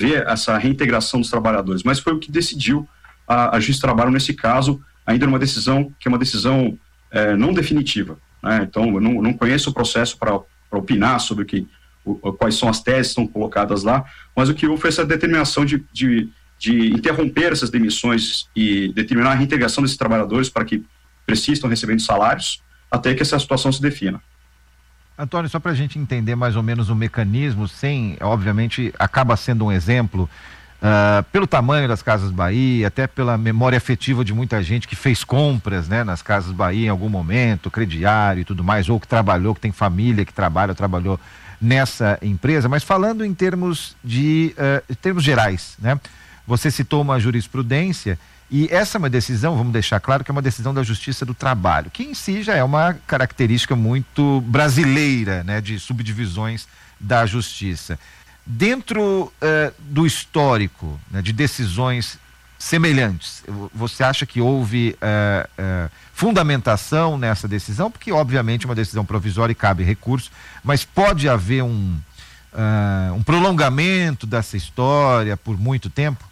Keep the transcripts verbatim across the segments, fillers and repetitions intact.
essa reintegração dos trabalhadores, mas foi o que decidiu a, a Justiça do Trabalho nesse caso, ainda numa decisão que é uma decisão é, não definitiva, né? Então, eu não, não conheço o processo para opinar sobre o que, o, quais são as teses que estão colocadas lá, mas o que houve foi essa determinação de, de, de interromper essas demissões e determinar a reintegração desses trabalhadores para que precisam recebendo salários, até que essa situação se defina. Antônio, só para a gente entender mais ou menos o mecanismo, sem, obviamente, acaba sendo um exemplo, uh, pelo tamanho das Casas Bahia, até pela memória afetiva de muita gente que fez compras, né, nas Casas Bahia em algum momento, crediário e tudo mais, ou que trabalhou, que tem família que trabalha, trabalhou nessa empresa, mas falando em termos de, uh, em termos gerais, né, você citou uma jurisprudência. E essa é uma decisão, vamos deixar claro que é uma decisão da Justiça do Trabalho, que em si já é uma característica muito brasileira, né, de subdivisões da Justiça. Dentro uh, do histórico, né, de decisões semelhantes, você acha que houve uh, uh, fundamentação nessa decisão? Porque obviamente é uma decisão provisória e cabe recurso, mas pode haver um, uh, um prolongamento dessa história por muito tempo?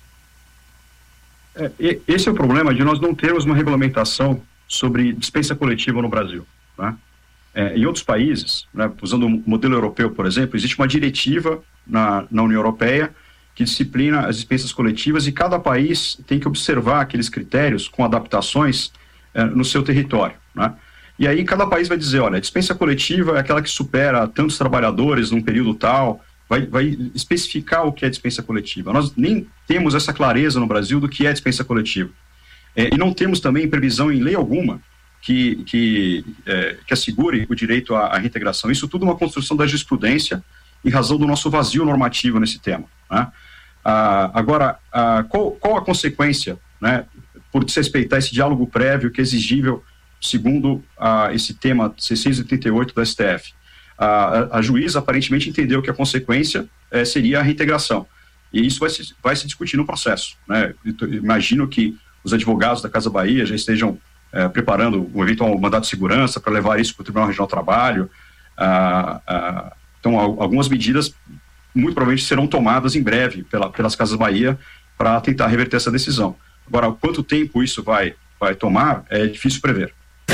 É, esse é o problema de nós não termos uma regulamentação sobre dispensa coletiva no Brasil, né? É, em outros países, né, usando o modelo europeu, por exemplo, existe uma diretiva na, na União Europeia que disciplina as dispensas coletivas e cada país tem que observar aqueles critérios com adaptações é, no seu território, né? E aí cada país vai dizer, olha, a dispensa coletiva é aquela que supera tantos trabalhadores num período tal. Vai, vai especificar o que é dispensa coletiva. Nós nem temos essa clareza no Brasil do que é dispensa coletiva. É, e não temos também previsão em lei alguma que, que, é, que assegure o direito à, à reintegração. Isso tudo é uma construção da jurisprudência em razão do nosso vazio normativo nesse tema, né? Ah, agora, ah, qual, qual a consequência, né, por desrespeitar esse diálogo prévio que é exigível segundo ah, esse tema seiscentos e oitenta e oito do S T F? A, a juíza aparentemente entendeu que a consequência eh, seria a reintegração. E isso vai se, vai se discutir no processo, né? Eu imagino que os advogados da Casa Bahia já estejam eh, preparando um eventual mandato de segurança para levar isso para o Tribunal Regional do Trabalho. Ah, ah, então, algumas medidas muito provavelmente serão tomadas em breve pela, pelas Casas Bahia para tentar reverter essa decisão. Agora, quanto tempo isso vai, vai tomar é difícil prever.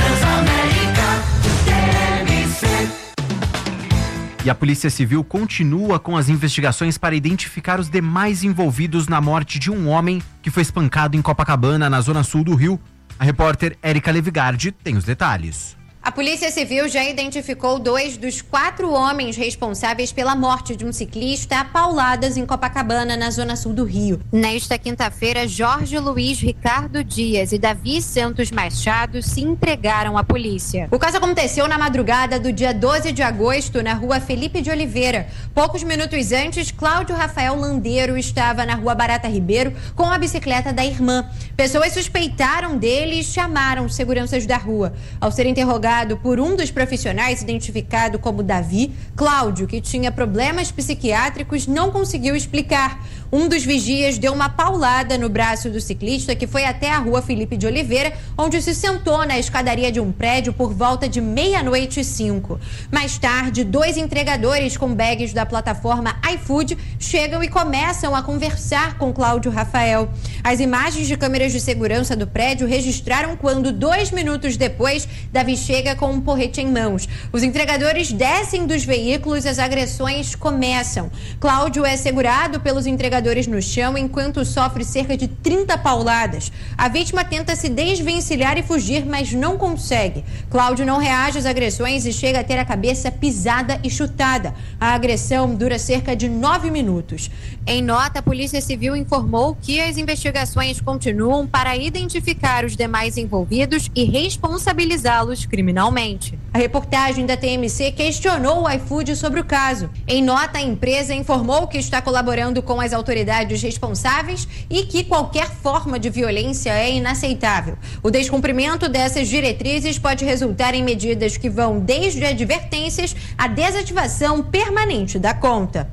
E a Polícia Civil continua com as investigações para identificar os demais envolvidos na morte de um homem que foi espancado em Copacabana, na zona sul do Rio. A repórter Érica Levigardi tem os detalhes. A Polícia Civil já identificou dois dos quatro homens responsáveis pela morte de um ciclista a pauladas em Copacabana, na zona sul do Rio. Nesta quinta-feira, Jorge Luiz Ricardo Dias e Davi Santos Machado se entregaram à polícia. O caso aconteceu na madrugada do dia doze de agosto, na rua Felipe de Oliveira. Poucos minutos antes, Cláudio Rafael Landeiro estava na rua Barata Ribeiro com a bicicleta da irmã. Pessoas suspeitaram dele e chamaram seguranças da rua. Ao ser interrogado por um dos profissionais identificado como Davi, Cláudio, que tinha problemas psiquiátricos, não conseguiu explicar. Um dos vigias deu uma paulada no braço do ciclista, que foi até a rua Felipe de Oliveira, onde se sentou na escadaria de um prédio por volta de meia-noite e cinco. Mais tarde, dois entregadores com bags da plataforma iFood chegam e começam a conversar com Cláudio Rafael. As imagens de câmeras de segurança do prédio registraram quando, dois minutos depois, Davi chega com um porrete em mãos. Os entregadores descem dos veículos e as agressões começam. Cláudio é segurado pelos entregadores no chão enquanto sofre cerca de trinta pauladas. A vítima tenta se desvencilhar e fugir, mas não consegue. Cláudio não reage às agressões e chega a ter a cabeça pisada e chutada. A agressão dura cerca de nove minutos. Em nota, a Polícia Civil informou que as investigações continuam para identificar os demais envolvidos e responsabilizá-los criminalmente. A reportagem da T M C questionou o iFood sobre o caso. Em nota, a empresa informou que está colaborando com as autoridades responsáveis e que qualquer forma de violência é inaceitável. O descumprimento dessas diretrizes pode resultar em medidas que vão desde advertências à desativação permanente da conta.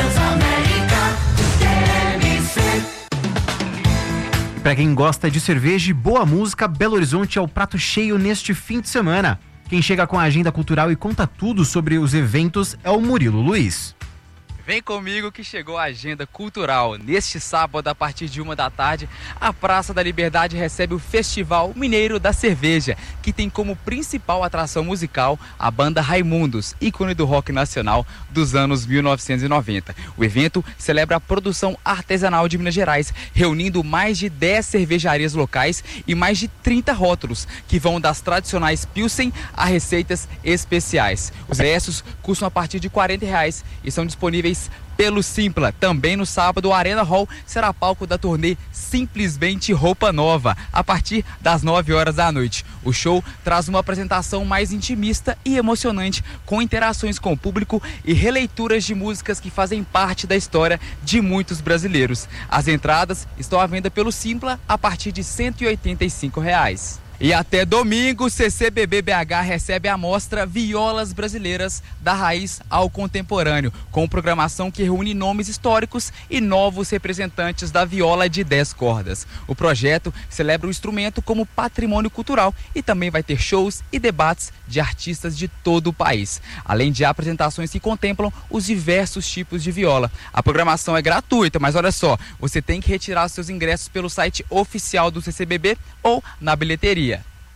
Para quem gosta de cerveja e boa música, Belo Horizonte é o prato cheio neste fim de semana. Quem chega com a agenda cultural e conta tudo sobre os eventos é o Murilo Luiz. Vem comigo que chegou a agenda cultural. Neste sábado, a partir de uma da tarde, a Praça da Liberdade recebe o Festival Mineiro da Cerveja, que tem como principal atração musical a banda Raimundos, ícone do rock nacional dos anos mil novecentos e noventa. O evento celebra a produção artesanal de Minas Gerais, reunindo mais de dez cervejarias locais e mais de trinta rótulos, que vão das tradicionais Pilsen a receitas especiais. Os ingressos custam a partir de quarenta reais e são disponíveis pelo Simpla. Também no sábado, o Arena Hall será palco da turnê Simplesmente Roupa Nova, a partir das nove horas da noite. O show traz uma apresentação mais intimista e emocionante, com interações com o público e releituras de músicas que fazem parte da história de muitos brasileiros. As entradas estão à venda pelo Simpla a partir de cento e oitenta e cinco reais. E até domingo, o C C B B B H recebe a mostra Violas Brasileiras, da Raiz ao Contemporâneo, com programação que reúne nomes históricos e novos representantes da viola de dez cordas. O projeto celebra o instrumento como patrimônio cultural e também vai ter shows e debates de artistas de todo o país, além de apresentações que contemplam os diversos tipos de viola. A programação é gratuita, mas olha só, você tem que retirar seus ingressos pelo site oficial do C C B B ou na bilheteria.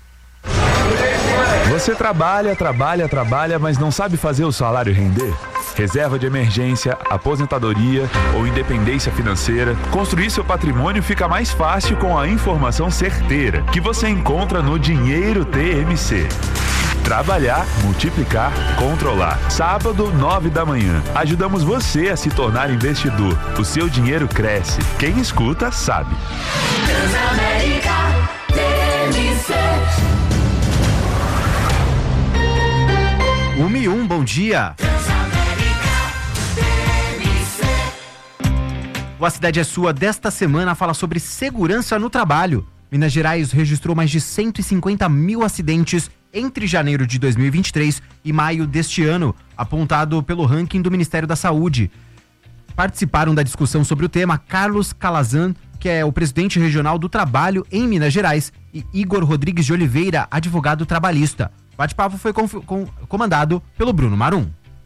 Você trabalha, trabalha, trabalha, mas não sabe fazer o salário render? Reserva de emergência, aposentadoria ou independência financeira, construir seu patrimônio fica mais fácil com a informação certeira que você encontra no Dinheiro T M C. Trabalhar, multiplicar, controlar. Sábado, nove da manhã. Ajudamos você a se tornar investidor. O seu dinheiro cresce. Quem escuta, sabe. Transamérica T M C. um e um, bom dia. O A Cidade é Sua desta semana fala sobre segurança no trabalho. Minas Gerais registrou mais de cento e cinquenta mil acidentes entre janeiro de dois mil e vinte e três e maio deste ano, apontado pelo ranking do Ministério da Saúde. Participaram da discussão sobre o tema Carlos Calazan, que é o presidente regional do Trabalho em Minas Gerais, e Igor Rodrigues de Oliveira, advogado trabalhista. O bate-papo foi com, com, comandado pelo Bruno Marum.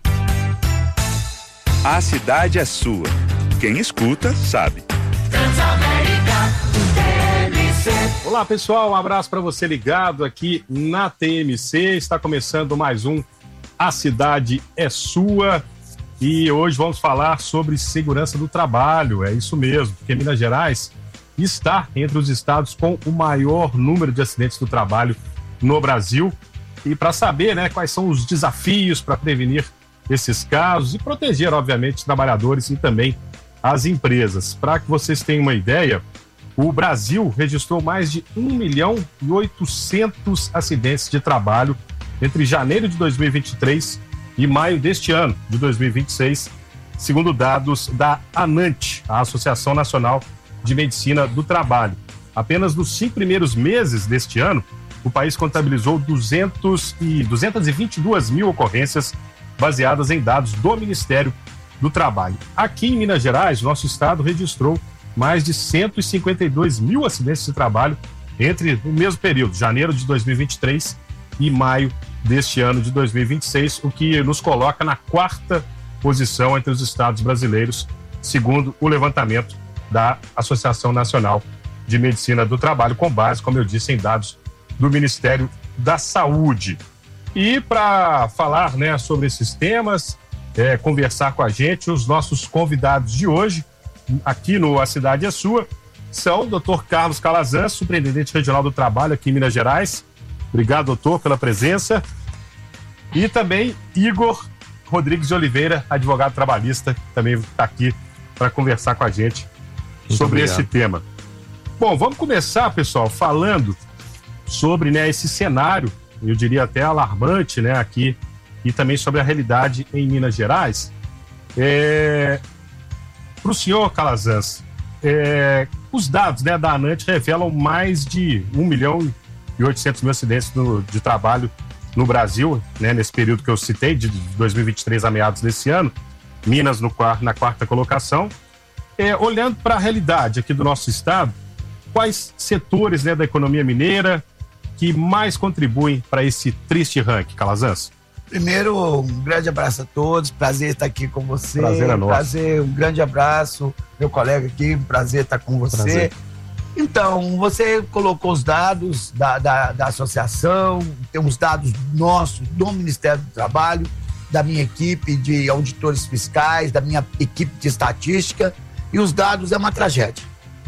A cidade é sua. Quem escuta, sabe. Transamérica T M C. Olá, pessoal, um abraço para você ligado aqui na T M C. Está começando mais um A Cidade é Sua. E hoje vamos falar sobre segurança do trabalho. É isso mesmo, porque Minas Gerais está entre os estados com o maior número de acidentes do trabalho no Brasil. E para saber, né, quais são os desafios para prevenir esses casos e proteger, obviamente, os trabalhadores e também as empresas. Para que vocês tenham uma ideia, o Brasil registrou mais de um milhão e oitocentos acidentes de trabalho entre janeiro de dois mil e vinte e três e maio deste ano, de dois mil e vinte e seis, segundo dados da ANANT, a Associação Nacional de Medicina do Trabalho. Apenas nos cinco primeiros meses deste ano, o país contabilizou duzentas e vinte e duas mil ocorrências baseadas em dados do Ministério do Trabalho. Aqui em Minas Gerais, nosso estado registrou mais de cento e cinquenta e dois mil acidentes de trabalho entre o mesmo período, janeiro de dois mil e vinte e três e maio deste ano de dois mil e vinte e seis, o que nos coloca na quarta posição entre os estados brasileiros, segundo o levantamento da Associação Nacional de Medicina do Trabalho, com base, como eu disse, em dados do Ministério da Saúde. E para falar, né, sobre esses temas, é, conversar com a gente, os nossos convidados de hoje, aqui no A Cidade é Sua, são o doutor Carlos Calazan, superintendente regional do trabalho aqui em Minas Gerais. Obrigado, doutor, pela presença. E também Igor Rodrigues de Oliveira, advogado trabalhista, que também está aqui para conversar com a gente Muito sobre obrigado. esse tema. Bom, vamos começar, pessoal, falando sobre, né, esse cenário, eu diria até alarmante, né, aqui, e também sobre a realidade em Minas Gerais. É... Para o senhor Calazans, é... os dados, né, da ANANT revelam mais de um milhão e oitocentos mil acidentes no, de trabalho no Brasil, né, nesse período que eu citei, de dois mil e vinte e três a meados desse ano, Minas no, na quarta colocação. É, olhando para a realidade aqui do nosso estado, quais setores, né, da economia mineira que mais contribuem para esse triste ranking, Calazans? Primeiro, um grande abraço a todos, prazer estar aqui com você. Prazer é nosso. Prazer, um grande abraço, meu colega aqui, prazer estar com você. Prazer. Então, você colocou os dados da, da, da associação, tem os dados nossos, do Ministério do Trabalho, da minha equipe de auditores fiscais, da minha equipe de estatística, e os dados é uma tragédia.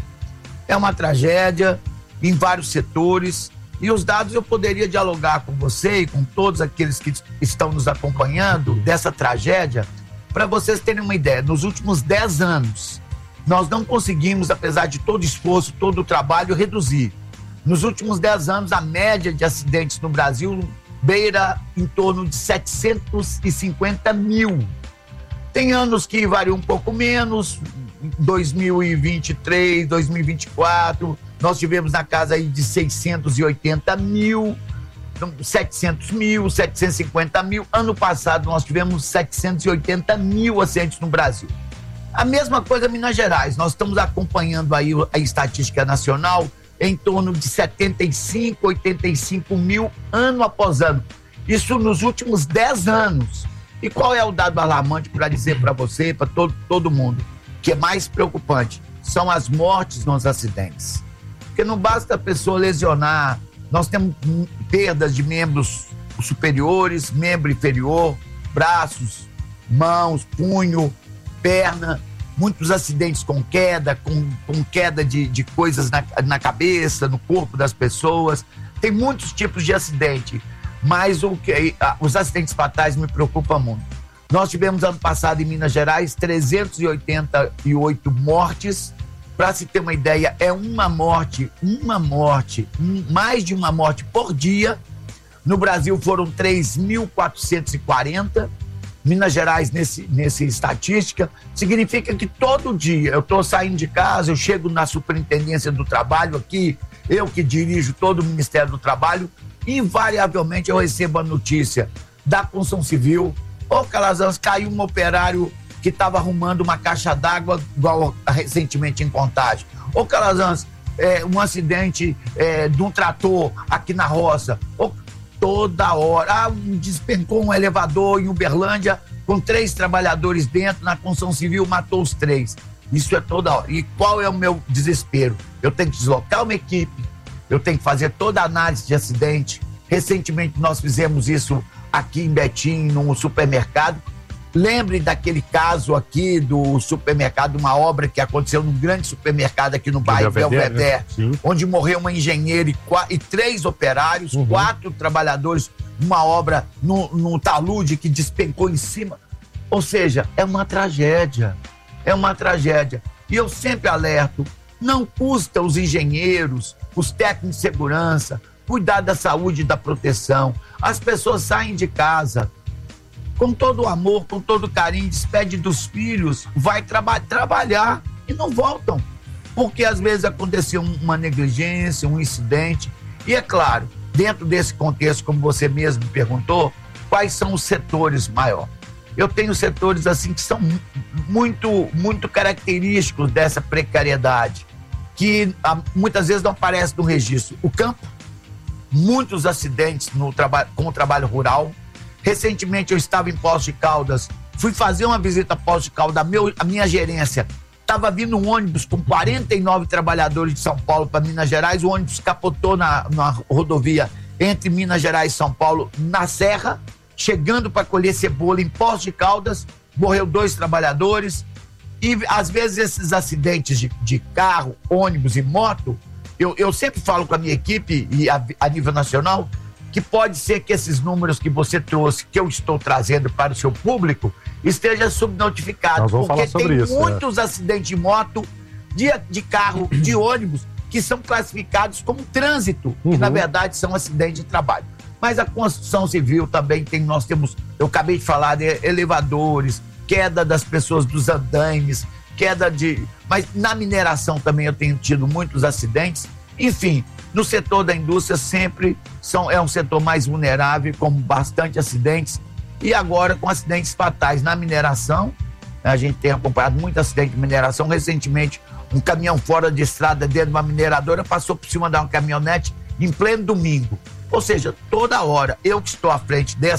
É uma tragédia em vários setores, e os dados eu poderia dialogar com você e com todos aqueles que estão nos acompanhando dessa tragédia, para vocês terem uma ideia. Nos últimos dez anos, nós não conseguimos, apesar de todo esforço, todo o trabalho, reduzir. Nos últimos dez anos, a média de acidentes no Brasil beira em torno de setecentos e cinquenta mil. Tem anos que variam um pouco menos, dois mil e vinte e três, dois mil e vinte e quatro, nós tivemos na casa aí de seiscentos e oitenta mil, setecentos mil, setecentos e cinquenta mil. Ano passado nós tivemos setecentos e oitenta mil acidentes no Brasil. A mesma coisa em Minas Gerais, nós estamos acompanhando aí a estatística nacional em torno de setenta e cinco, oitenta e cinco mil ano após ano. Isso nos últimos dez anos. E qual é o dado alarmante para dizer para você, para todo, todo mundo, que é mais preocupante? São as mortes nos acidentes. Porque não basta a pessoa lesionar, nós temos perdas de membros superiores, membro inferior, braços, mãos, punho, perna, muitos acidentes com queda, com, com queda de, de coisas na, na cabeça, no corpo das pessoas. Tem muitos tipos de acidente, mas o que, os acidentes fatais me preocupam muito. Nós tivemos ano passado em Minas Gerais trezentas e oitenta e oito mortes. Para se ter uma ideia, é uma morte, uma morte, um, mais de uma morte por dia. No Brasil foram três mil quatrocentos e quarenta. Minas Gerais, nesse, nessa estatística, significa que todo dia eu estou saindo de casa, eu chego na Superintendência do Trabalho aqui, eu que dirijo todo o Ministério do Trabalho, invariavelmente eu recebo a notícia da construção civil: ô Calazans, caiu um operário que estava arrumando uma caixa d'água, igual recentemente em Contagem. Ô Calazans, é, um acidente é, de um trator aqui na roça. Ô, toda hora. Ah, despencou um elevador em Uberlândia com três trabalhadores dentro, na construção civil matou os três. Isso é toda hora. E qual é o meu desespero? Eu tenho que deslocar uma equipe, eu tenho que fazer toda a análise de acidente. Recentemente nós fizemos isso aqui em Betim, num supermercado. Lembre daquele caso aqui do supermercado, uma obra que aconteceu num grande supermercado aqui no bairro Belvedere, né? Onde morreu uma engenheira e, quatro, e três operários, uhum. quatro trabalhadores, uma obra no, no talude que despencou em cima. Ou seja, é uma tragédia, é uma tragédia. E eu sempre alerto, não custa os engenheiros, os técnicos de segurança, cuidar da saúde e da proteção. As pessoas saem de casa com todo o amor, com todo o carinho, despede dos filhos, vai traba- trabalhar e não voltam. Porque às vezes aconteceu uma negligência, um incidente. E é claro, dentro desse contexto, como você mesmo perguntou, quais são os setores maiores? Eu tenho setores assim que são muito, muito característicos dessa precariedade, que muitas vezes não aparece no registro. O campo, muitos acidentes no traba- com o trabalho rural. Recentemente eu estava em Poços de Caldas, fui fazer uma visita a Poços de Caldas, a, meu, a minha gerência, estava vindo um ônibus com quarenta e nove trabalhadores de São Paulo para Minas Gerais, o ônibus capotou na, na rodovia entre Minas Gerais e São Paulo, na Serra, chegando para colher cebola em Poços de Caldas, morreu dois trabalhadores. E às vezes esses acidentes de, de carro, ônibus e moto, eu, eu sempre falo com a minha equipe e a, a nível nacional, que pode ser que esses números que você trouxe, que eu estou trazendo para o seu público, esteja subnotificado. Porque tem isso, muitos é. acidentes de moto, de, de carro, de ônibus, que são classificados como trânsito, uhum. que na verdade são acidentes de trabalho. Mas a construção civil também tem, nós temos, eu acabei de falar de elevadores, queda das pessoas dos andaimes, queda de... Mas na mineração também eu tenho tido muitos acidentes. Enfim, no setor da indústria sempre são, é um setor mais vulnerável, com bastante acidentes. E agora com acidentes fatais na mineração, a gente tem acompanhado muito acidente de mineração. Recentemente, um caminhão fora de estrada dentro de uma mineradora passou por cima de uma caminhonete em pleno domingo. Ou seja, toda hora, eu que estou à frente dessa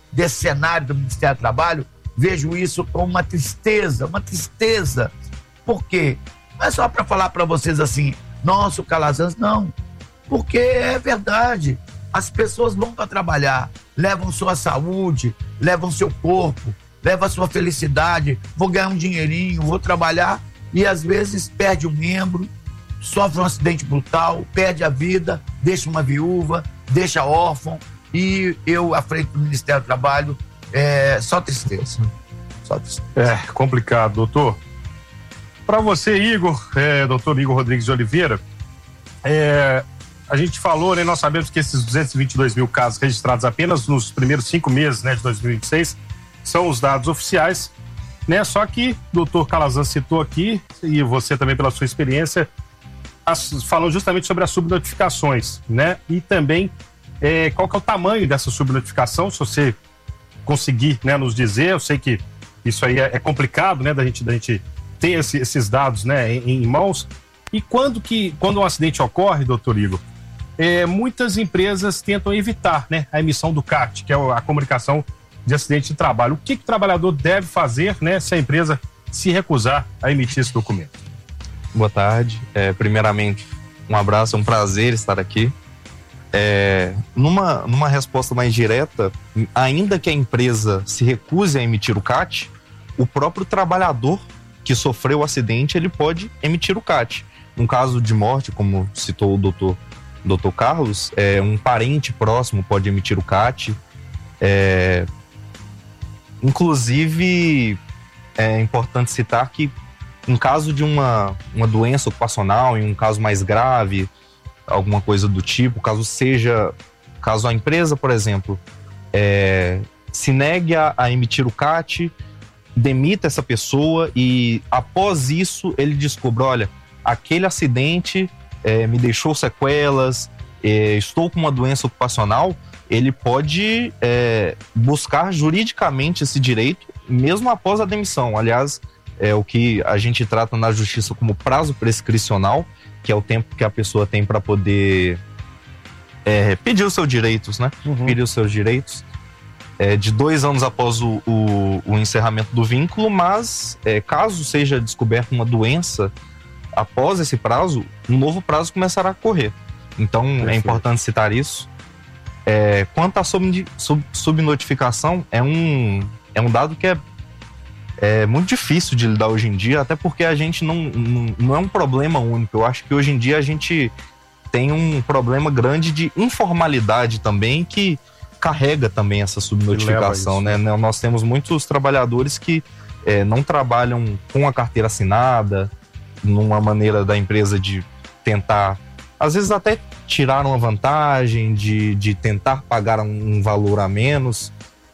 desse cenário do Ministério do Trabalho, vejo isso com uma tristeza, uma tristeza. Por quê? Não é só para falar para vocês assim, nossa, o Calazans, não. Porque é verdade. As pessoas vão para trabalhar, levam sua saúde, levam seu corpo, levam a sua felicidade, vou ganhar um dinheirinho, vou trabalhar e às vezes perde um membro, sofre um acidente brutal, perde a vida, deixa uma viúva, deixa órfão e eu, à frente do Ministério do Trabalho, é só tristeza. Só tristeza. É complicado, doutor. Para você, Igor, é, doutor Igor Rodrigues de Oliveira, é, a gente falou, né, nós sabemos que esses duzentos e vinte e dois mil casos registrados apenas nos primeiros cinco meses, né, de dois mil e vinte e seis são os dados oficiais, né? Só que o doutor Calazans citou aqui, e você também pela sua experiência, as, falou justamente sobre as subnotificações, né? E também é, qual que é o tamanho dessa subnotificação, se você conseguir, né, nos dizer. Eu sei que isso aí é, é complicado, né, da gente, da gente ter esse, esses dados, né, em, em mãos. E quando, que, quando um acidente ocorre, doutor Igor, é, muitas empresas tentam evitar, né, a emissão do C A T, que é a comunicação de acidente de trabalho. O que, que o trabalhador deve fazer, né, se a empresa se recusar a emitir esse documento? Boa tarde. É, primeiramente, um abraço, é um prazer estar aqui. É, numa, numa resposta mais direta, ainda que a empresa se recuse a emitir o C A T, o próprio trabalhador que sofreu o acidente, ele pode emitir o C A T. No caso de morte, como citou o doutor, doutor Carlos, é, um parente próximo pode emitir o C A T. É, inclusive, é importante citar que em caso de uma, uma doença ocupacional, em um caso mais grave, alguma coisa do tipo, caso seja, caso a empresa, por exemplo, é, se negue a, a emitir o C A T, demita essa pessoa e após isso ele descobre, olha, aquele acidente é, me deixou sequelas, é, estou com uma doença ocupacional, ele pode é, buscar juridicamente esse direito mesmo após a demissão. Aliás, é o que a gente trata na justiça como prazo prescricional, que é o tempo que a pessoa tem para poder é, pedir os seus direitos, né? Uhum. Pedir os seus direitos. É, de dois anos após o, o, o encerramento do vínculo, mas é, caso seja descoberta uma doença após esse prazo, um novo prazo começará a correr. Então, perfeito, é importante citar isso. É, quanto à sub, sub, subnotificação, é um, é um dado que é, é muito difícil de lidar hoje em dia, até porque a gente não, não, não é um problema único. Eu acho que hoje em dia a gente tem um problema grande de informalidade também, que carrega também essa subnotificação, né? Nós temos muitos trabalhadores que é, não trabalham com a carteira assinada, numa maneira da empresa de tentar, às vezes até tirar uma vantagem, de, de tentar pagar um, um valor a menos.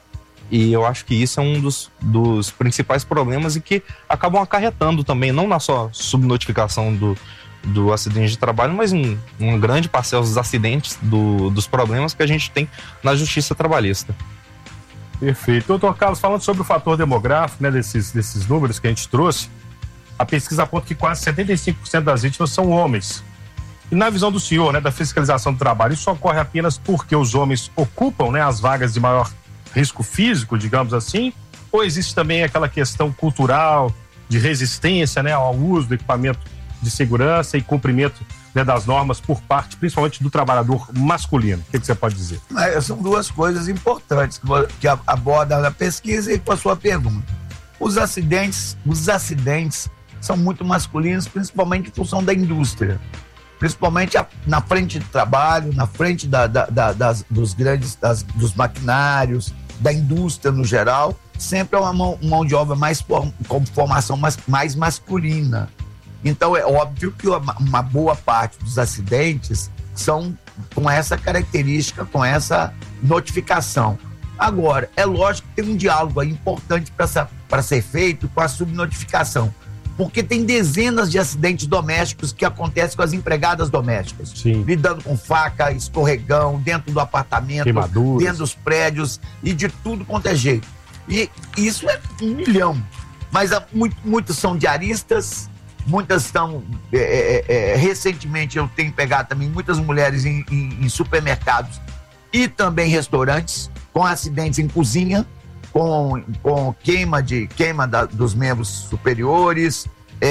E eu acho que isso é um dos, dos principais problemas e que acabam acarretando também, não na só subnotificação do, do acidente de trabalho, mas em uma grande parcela dos acidentes, do, dos problemas que a gente tem na justiça trabalhista. Perfeito. Doutor Carlos, falando sobre o fator demográfico, né, desses, desses números que a gente trouxe, a pesquisa aponta que quase setenta e cinco por cento das vítimas são homens. E na visão do senhor, né, da fiscalização do trabalho, isso ocorre apenas porque os homens ocupam, né, as vagas de maior risco físico, digamos assim, ou existe também aquela questão cultural de resistência, né, ao uso do equipamento de segurança e cumprimento, né, das normas por parte, principalmente do trabalhador masculino? O que, que você pode dizer? É, são duas coisas importantes que aborda na pesquisa e com a sua pergunta. Os acidentes, os acidentes são muito masculinos, principalmente em função da indústria. Principalmente na frente de trabalho, na frente da, da, da, das, dos grandes, das, dos maquinários, da indústria no geral, sempre é uma mão, mão de obra mais com formação mais, mais masculina. Então é óbvio que uma, uma boa parte dos acidentes são com essa característica, com essa notificação. Agora, é lógico que tem um diálogo aí importante para ser feito com a subnotificação. Porque tem dezenas de acidentes domésticos que acontecem com as empregadas domésticas. Sim. Lidando com faca, escorregão, dentro do apartamento, queimaduras, dentro dos prédios e de tudo quanto é jeito. E isso é um milhão. Mas muito, muitos são diaristas, muitas estão... É, é, é, recentemente eu tenho pegado também muitas mulheres em, em, em supermercados e também restaurantes. com acidentes em cozinha, com, com queima, de, queima da, dos membros superiores,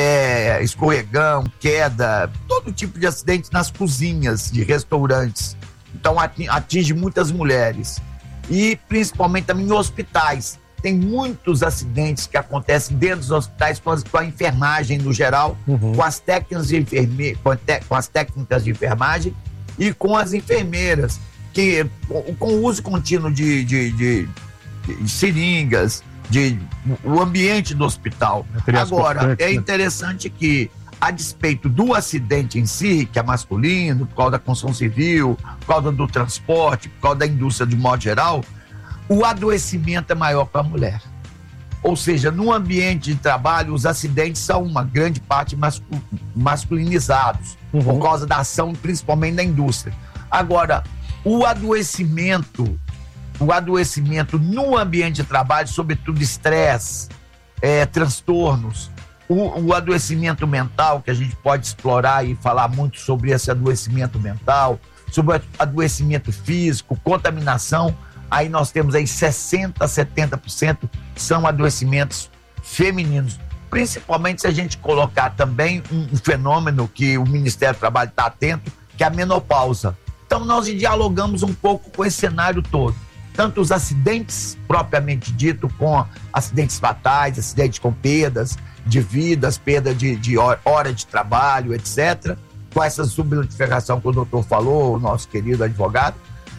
é, escorregão, queda, todo tipo de acidente nas cozinhas de restaurantes. Então atinge muitas mulheres. E principalmente também em hospitais. Tem muitos acidentes que acontecem dentro dos hospitais com, as, com a enfermagem no geral, uhum. com, as técnicas de enferme, com, te, com as técnicas de enfermagem e com as enfermeiras, que com, com o uso contínuo de, de, de, de seringas, de, o ambiente do hospital. Agora, é interessante que, a despeito do acidente em si, que é masculino, por causa da construção civil, por causa do transporte, por causa da indústria de modo geral, o adoecimento é maior para a mulher. Ou seja, no ambiente de trabalho, os acidentes são uma grande parte mascul- masculinizados, uhum. por causa da ação, principalmente da indústria. Agora, o adoecimento, o adoecimento no ambiente de trabalho, sobretudo estresse, é, transtornos, o, o adoecimento mental, que a gente pode explorar e falar muito sobre esse adoecimento mental, sobre o adoecimento físico, contaminação, aí nós temos aí sessenta, setenta por cento são adoecimentos femininos. Principalmente se a gente colocar também um, um fenômeno que o Ministério do Trabalho está atento, que é a menopausa. Então nós dialogamos um pouco com esse cenário todo. Tanto os acidentes propriamente dito, com acidentes fatais, acidentes com perdas de vidas, perda de, de hora de trabalho, etcétera. Com essa subnotificação que o doutor falou, o nosso querido advogado.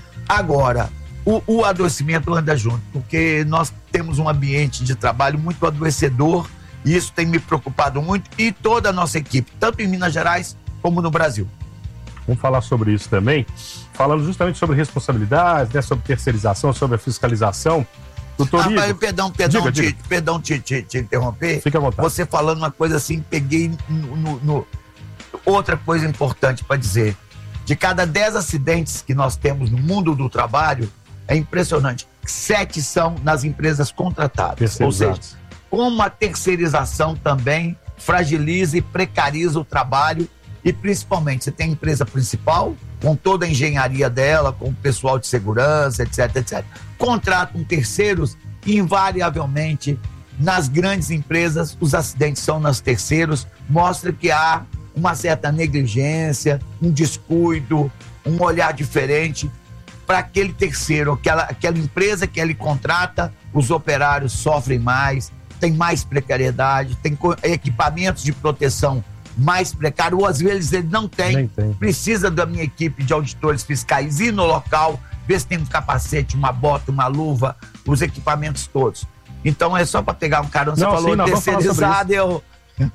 Agora, o, o adoecimento anda junto, porque nós temos um ambiente de trabalho muito adoecedor e isso tem me preocupado muito, e toda a nossa equipe, tanto em Minas Gerais como no Brasil. Vamos falar sobre isso também, falando justamente sobre responsabilidade, né, sobre terceirização, sobre a fiscalização. Doutor ah, Igor, perdão, perdão, diga, te, diga. perdão te, te, te interromper. Fique à vontade. Você falando uma coisa assim, peguei no, no, no... outra coisa importante para dizer. De cada dez acidentes que nós temos no mundo do trabalho, é impressionante, sete são nas empresas contratadas. Ou seja, como a terceirização também fragiliza e precariza o trabalho. E principalmente, você tem a empresa principal, com toda a engenharia dela, com o pessoal de segurança, etc, etcétera. Contratam terceiros e, invariavelmente, nas grandes empresas, os acidentes são nas terceiros. Mostra que há uma certa negligência, um descuido, um olhar diferente para aquele terceiro. Aquela, aquela empresa que ele contrata, os operários sofrem mais, tem mais precariedade, tem equipamentos de proteção mais precário, ou às vezes ele não tem, tem, precisa da minha equipe de auditores fiscais ir no local, ver se tem um capacete, uma bota, uma luva, os equipamentos todos. Então é só para pegar um carão, você não, falou sim, terceirizado, eu...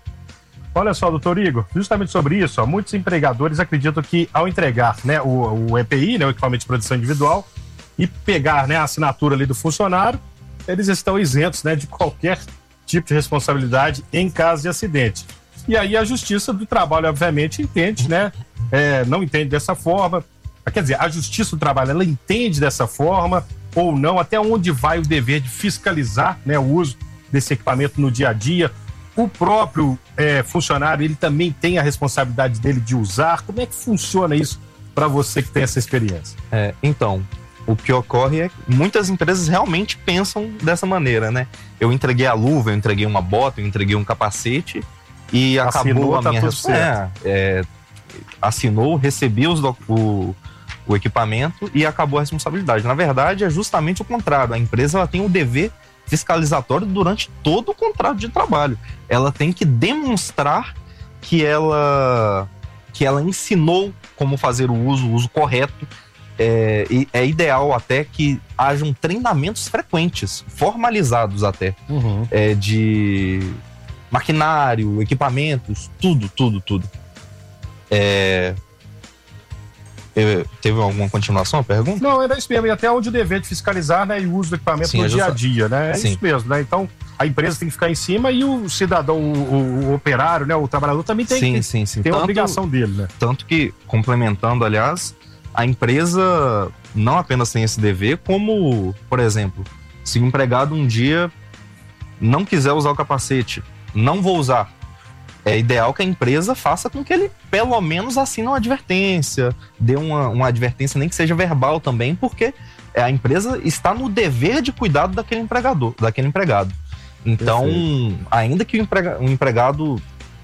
Olha só, doutor Igor, justamente sobre isso, ó, muitos empregadores acreditam que ao entregar, né, o, o E P I, né, o equipamento de proteção individual, e pegar, né, a assinatura ali do funcionário, eles estão isentos, né, de qualquer tipo de responsabilidade em caso de acidente. E aí a Justiça do Trabalho, obviamente, entende, né? É, não entende dessa forma. Quer dizer, a Justiça do Trabalho, ela entende dessa forma ou não? Até onde vai o dever de fiscalizar, né, o uso desse equipamento no dia a dia? O próprio é, funcionário, ele também tem a responsabilidade dele de usar? Como é que funciona isso para você que tem essa experiência? É, então, o que ocorre é que muitas empresas realmente pensam dessa maneira, né? Eu entreguei a luva, eu entreguei uma bota, eu entreguei um capacete... E assinou, acabou a minha tá é, é, assinou, recebi os do, o, o equipamento e acabou a responsabilidade. Na verdade, é justamente o contrário. A empresa ela tem o dever fiscalizatório durante todo o contrato de trabalho. Ela tem que demonstrar que ela, que ela ensinou como fazer o uso, o uso correto. É, e é ideal até que hajam treinamentos frequentes, formalizados até, uhum. é, de... maquinário, equipamentos, tudo, tudo, tudo. É... Teve alguma continuação a pergunta? Não, era isso mesmo. E até onde o dever de fiscalizar, né, e o uso do equipamento Sim, no dia a dia, né? É Sim. isso mesmo, né? Então, a empresa tem que ficar em cima e o cidadão, o, o operário, né, o trabalhador também tem sim, que sim, sim. ter tanto, a obrigação dele, né? Tanto que, complementando, aliás, a empresa não apenas tem esse dever, como, por exemplo, se o empregado um dia não quiser usar o capacete, não vou usar. É ideal que a empresa faça com que ele, pelo menos, assine uma advertência, dê uma, uma advertência, nem que seja verbal também, porque é, a empresa está no dever de cuidado daquele empregador, daquele empregado. Então, Perfeito. ainda que o, emprega, o empregado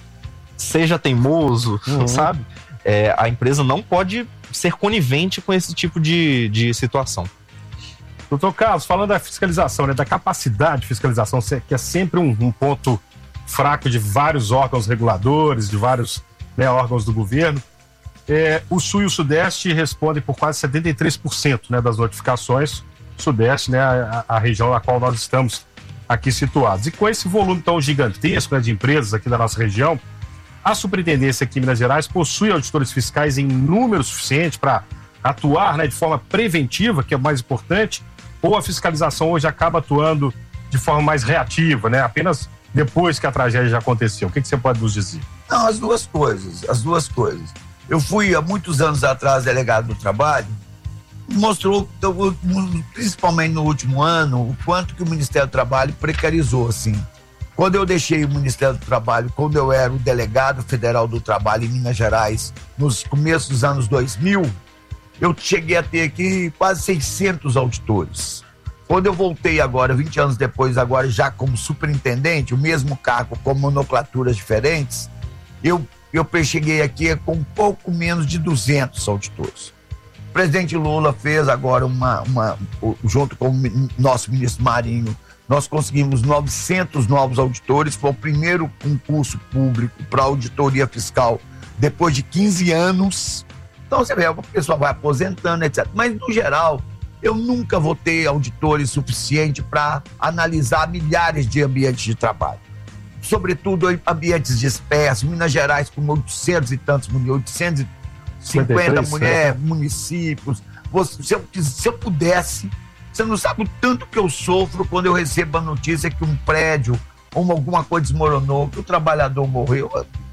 seja teimoso, uhum. sabe? É, a empresa não pode ser conivente com esse tipo de, de situação. Doutor Carlos, falando da fiscalização, né, da capacidade de fiscalização, que é sempre um, um ponto fraco de vários órgãos reguladores, de vários, né, órgãos do governo, é, o Sul e o Sudeste respondem por quase setenta e três por cento, né, das notificações. Sudeste, né, a, a região na qual nós estamos aqui situados. E com esse volume tão gigantesco, né, de empresas aqui da nossa região, a Superintendência aqui em Minas Gerais possui auditores fiscais em número suficiente para atuar, né, de forma preventiva, que é o mais importante, ou a fiscalização hoje acaba atuando de forma mais reativa, né, apenas depois que a tragédia já aconteceu? O que, que você pode nos dizer? Não, as duas coisas, as duas coisas. Eu fui há muitos anos atrás delegado do trabalho, mostrou, principalmente no último ano, o quanto que o Ministério do Trabalho precarizou, assim. Quando eu deixei o Ministério do Trabalho, quando eu era o delegado federal do trabalho em Minas Gerais, nos começos dos anos dois mil, eu cheguei a ter aqui quase seiscentos auditores. Quando eu voltei agora, vinte anos depois, agora já como superintendente, o mesmo cargo com nomenclaturas diferentes, eu, eu cheguei aqui com pouco menos de duzentos auditores. O presidente Lula fez agora uma, uma junto com o nosso ministro Marinho, nós conseguimos novecentos novos auditores, foi o primeiro concurso público para auditoria fiscal depois de quinze anos. Então você vê, o pessoal vai aposentando, etcétera. Mas, no geral, eu nunca vou ter auditores suficiente para analisar milhares de ambientes de trabalho. Sobretudo ambientes dispersos, Minas Gerais com oitocentos e tantos, oitocentos e cinquenta mulheres, municípios. Se eu, se eu pudesse, você não sabe o tanto que eu sofro quando eu recebo a notícia que um prédio ou alguma coisa desmoronou, que o trabalhador morreu.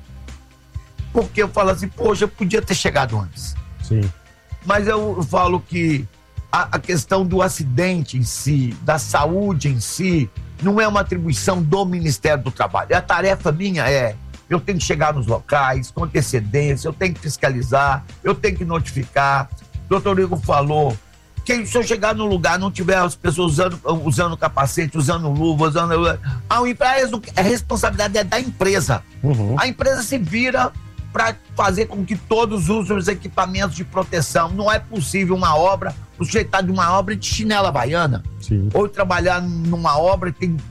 Porque eu falo assim, poxa, eu podia ter chegado antes. Sim. Mas eu falo que a, a questão do acidente em si, da saúde em si, não é uma atribuição do Ministério do Trabalho. A tarefa minha é, eu tenho que chegar nos locais com antecedência, eu tenho que fiscalizar, eu tenho que notificar. O doutor Igor falou que se eu chegar no lugar não tiver as pessoas usando, usando capacete, usando luva, usando... A empresa, a responsabilidade é da empresa. Uhum. A empresa se vira para fazer com que todos usem os equipamentos de proteção. Não é possível uma obra, o sujeito tá de uma obra de chinela havaiana. Sim. Ou trabalhar numa obra que tem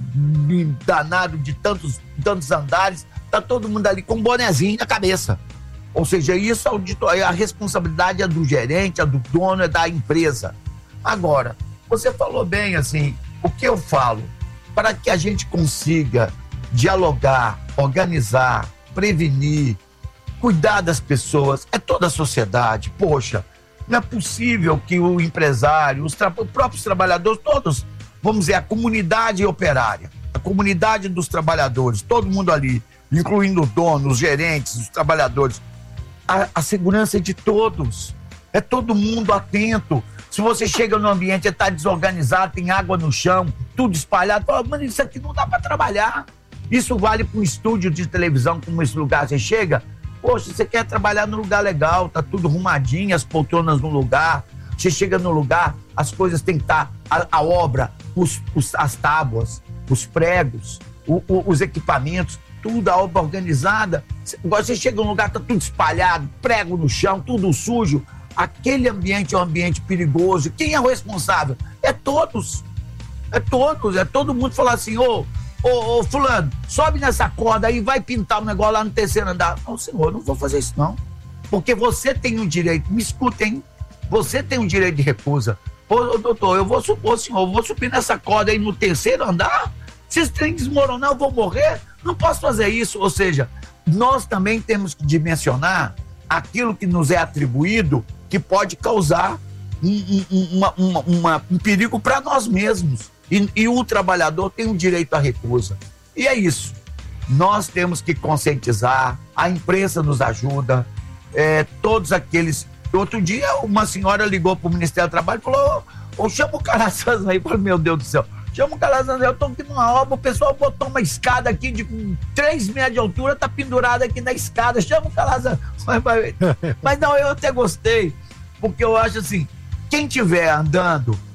danado de tantos, tantos andares, tá todo mundo ali com um bonezinho na cabeça. Ou seja, isso a responsabilidade é do gerente, é do dono, é da empresa. Agora, você falou bem assim, o que eu falo? Para que a gente consiga dialogar, organizar, prevenir, cuidar das pessoas, é toda a sociedade. Poxa, não é possível que o empresário, os, tra- os próprios trabalhadores, todos, vamos dizer, a comunidade operária, a comunidade dos trabalhadores, todo mundo ali, incluindo o dono, os gerentes, os trabalhadores, a, a segurança é de todos, é todo mundo atento. Se você chega no ambiente e está desorganizado, tem água no chão, tudo espalhado, fala, mano, isso aqui não dá para trabalhar. Isso vale para um estúdio de televisão, como esse lugar você chega. Poxa, você quer trabalhar num lugar legal, tá tudo arrumadinho, as poltronas no lugar. Você chega no lugar, as coisas têm que estar, a, a obra, os, os, as tábuas, os pregos, o, o, os equipamentos, tudo, a obra organizada. Agora você chega num lugar, tá tudo espalhado, prego no chão, tudo sujo. Aquele ambiente é um ambiente perigoso. Quem é o responsável? É todos. É todos, é todo mundo falar assim, ô, ô, ô, fulano, sobe nessa corda aí, vai pintar um negócio lá no terceiro andar. Não, senhor, eu não vou fazer isso não. Porque você tem um direito, me escutem, você tem um direito de recusa. Ô, doutor, eu vou supor, senhor, eu vou subir nessa corda aí no terceiro andar? Se esse trem desmoronar, eu vou morrer? Não posso fazer isso. Ou seja, nós também temos que dimensionar aquilo que nos é atribuído que pode causar um, um, uma, uma, uma, um perigo para nós mesmos. E, e o trabalhador tem um direito à recusa. E é isso. Nós temos que conscientizar, a imprensa nos ajuda, é, todos aqueles... Outro dia, uma senhora ligou para o Ministério do Trabalho e falou, ô, chama o Calazans aí. Eu falei, meu Deus do céu, chama o Calazans aí, eu estou aqui numa obra, o pessoal botou uma escada aqui de três metros de altura, tá pendurada aqui na escada, chama o Calazans. Mas não, eu até gostei, porque eu acho assim, quem estiver andando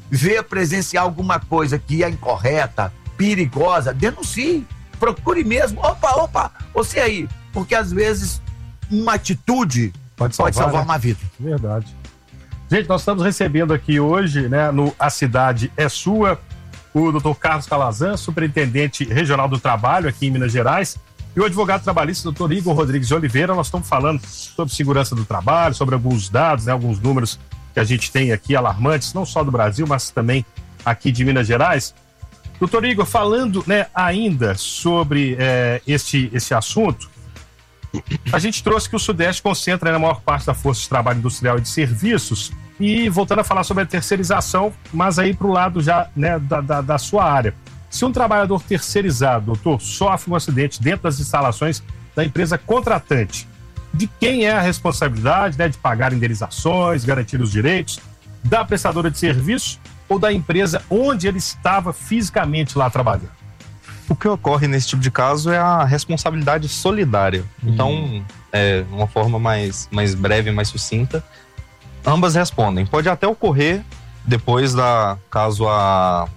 vê presenciar alguma coisa que é incorreta, perigosa, denuncie, procure mesmo. Opa, opa, você aí, porque às vezes uma atitude pode salvar, pode salvar né? uma vida. Verdade. Gente, nós estamos recebendo aqui hoje, né, no A Cidade é Sua, o doutor Carlos Calazan, superintendente regional do trabalho aqui em Minas Gerais, e o advogado trabalhista, doutor Igor Rodrigues de Oliveira. Nós estamos falando sobre segurança do trabalho, sobre alguns dados, né, alguns números que a gente tem aqui alarmantes, não só do Brasil, mas também aqui de Minas Gerais. Doutor Igor, falando, né, ainda sobre é, este, este assunto, a gente trouxe que o Sudeste concentra, né, a maior parte da força de trabalho industrial e de serviços, e voltando a falar sobre a terceirização, mas aí para o lado já, né, da, da, da sua área. Se um trabalhador terceirizado, doutor, sofre um acidente dentro das instalações da empresa contratante, de quem é a responsabilidade, né, de pagar indenizações, garantir os direitos, da prestadora de serviço ou da empresa onde ele estava fisicamente lá trabalhando? O que ocorre nesse tipo de caso é a responsabilidade solidária. Hum. Então, é, uma forma mais, mais breve, mais sucinta, ambas respondem. Pode até ocorrer depois da, caso a,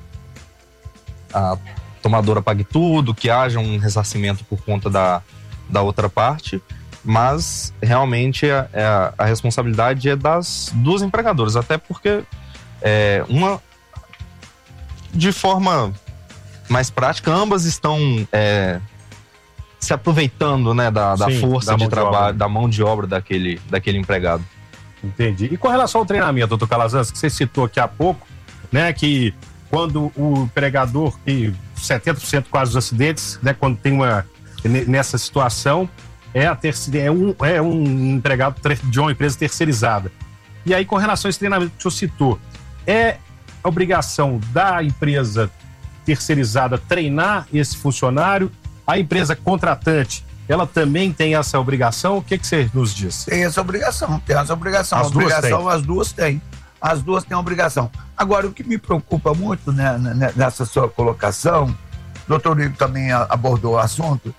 a tomadora pague tudo, que haja um ressarcimento por conta da, da outra parte, mas realmente a, a, a responsabilidade é das duas empregadoras, até porque é, uma, de forma mais prática, ambas estão é, se aproveitando, né, da, da Sim, força da de trabalho, de da mão de obra daquele, daquele empregado. Entendi. E com relação ao treinamento, doutor Calazan, que você citou aqui há pouco, né, que quando o empregador, que setenta por cento quase dos acidentes, né, quando tem uma, nessa situação, é, a terceira, é, um, é um empregado de uma empresa terceirizada. E aí, com relação a esse treinamento que o senhor citou, é obrigação da empresa terceirizada treinar esse funcionário? A empresa contratante, ela também tem essa obrigação? O que, que você nos diz? Tem essa obrigação, tem essa obrigação. As a obrigação, duas as duas têm. As duas têm a obrigação. Agora, o que me preocupa muito, né, nessa sua colocação, o doutor Igor também abordou o assunto,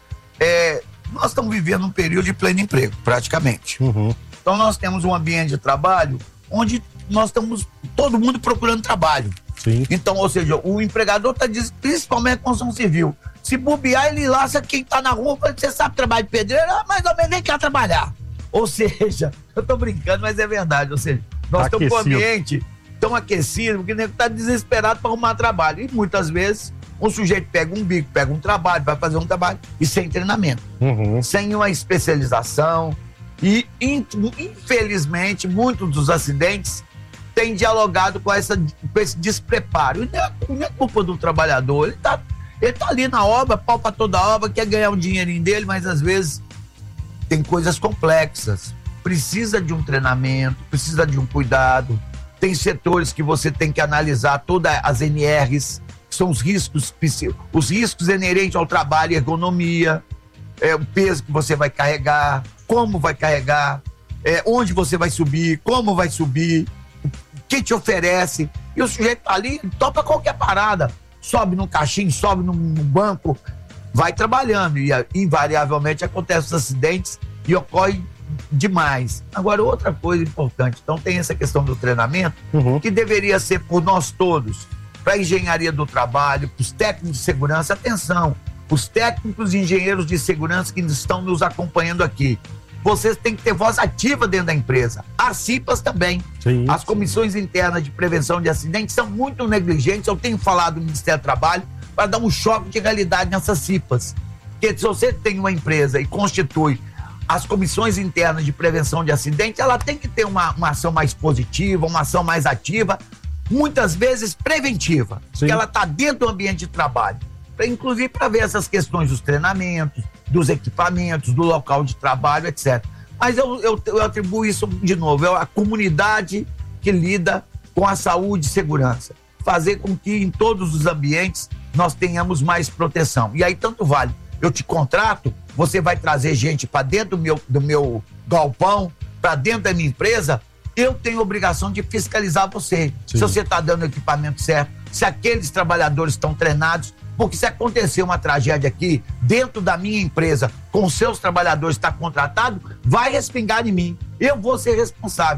é nós estamos vivendo um período de pleno emprego, praticamente. Uhum. Então, nós temos um ambiente de trabalho onde nós estamos, todo mundo procurando trabalho. Sim. Então, ou seja, o empregador está dizendo, principalmente a construção civil, se bobear, ele laça quem está na rua, fala, você sabe trabalhar de pedreiro, ah, mais ou menos nem quer trabalhar. Ou seja, eu estou brincando, mas é verdade, ou seja, nós tá estamos com o ambiente tão aquecido que o nego está desesperado para arrumar trabalho. E muitas vezes um sujeito pega um bico, pega um trabalho, vai fazer um trabalho e sem treinamento, uhum. sem uma especialização. E, infelizmente, muitos dos acidentes têm dialogado com, essa, com esse despreparo. E não é, não é culpa do trabalhador, ele está ele tá ali na obra, pau para toda a obra, quer ganhar um dinheirinho dele, mas às vezes tem coisas complexas. Precisa de um treinamento, precisa de um cuidado. Tem setores que você tem que analisar todas as N Rs, que são os riscos, os riscos inerentes ao trabalho, ergonomia, é, o peso que você vai carregar, como vai carregar, é, onde você vai subir, como vai subir, o que te oferece. E o sujeito tá ali, topa qualquer parada, sobe no caixinho, sobe no, no banco, vai trabalhando. E invariavelmente acontecem os acidentes e ocorre demais. Agora, outra coisa importante, então tem essa questão do treinamento, uhum. que deveria ser por nós todos, para a engenharia do trabalho, para os técnicos de segurança. Atenção, os técnicos e engenheiros de segurança que estão nos acompanhando aqui, vocês têm que ter voz ativa dentro da empresa. As C I Pas também. Sim, As sim. comissões internas de prevenção de acidentes são muito negligentes. Eu tenho falado do Ministério do Trabalho para dar um choque de realidade nessas C I Pas. Porque se você tem uma empresa e constitui as comissões internas de prevenção de acidentes, ela tem que ter uma, uma ação mais positiva, uma ação mais ativa, muitas vezes preventiva, Sim. porque ela está dentro do ambiente de trabalho, pra, inclusive para ver essas questões dos treinamentos, dos equipamentos, do local de trabalho, etcétera. Mas eu, eu, eu atribuo isso de novo, é a comunidade que lida com a saúde e segurança, fazer com que em todos os ambientes nós tenhamos mais proteção. E aí tanto vale, eu te contrato, você vai trazer gente para dentro do meu, do meu galpão, para dentro da minha empresa, eu tenho obrigação de fiscalizar você. Sim. Se você está dando o equipamento certo, se aqueles trabalhadores estão treinados, porque se acontecer uma tragédia aqui, dentro da minha empresa, com os seus trabalhadores está contratado, vai respingar em mim. Eu vou ser responsável.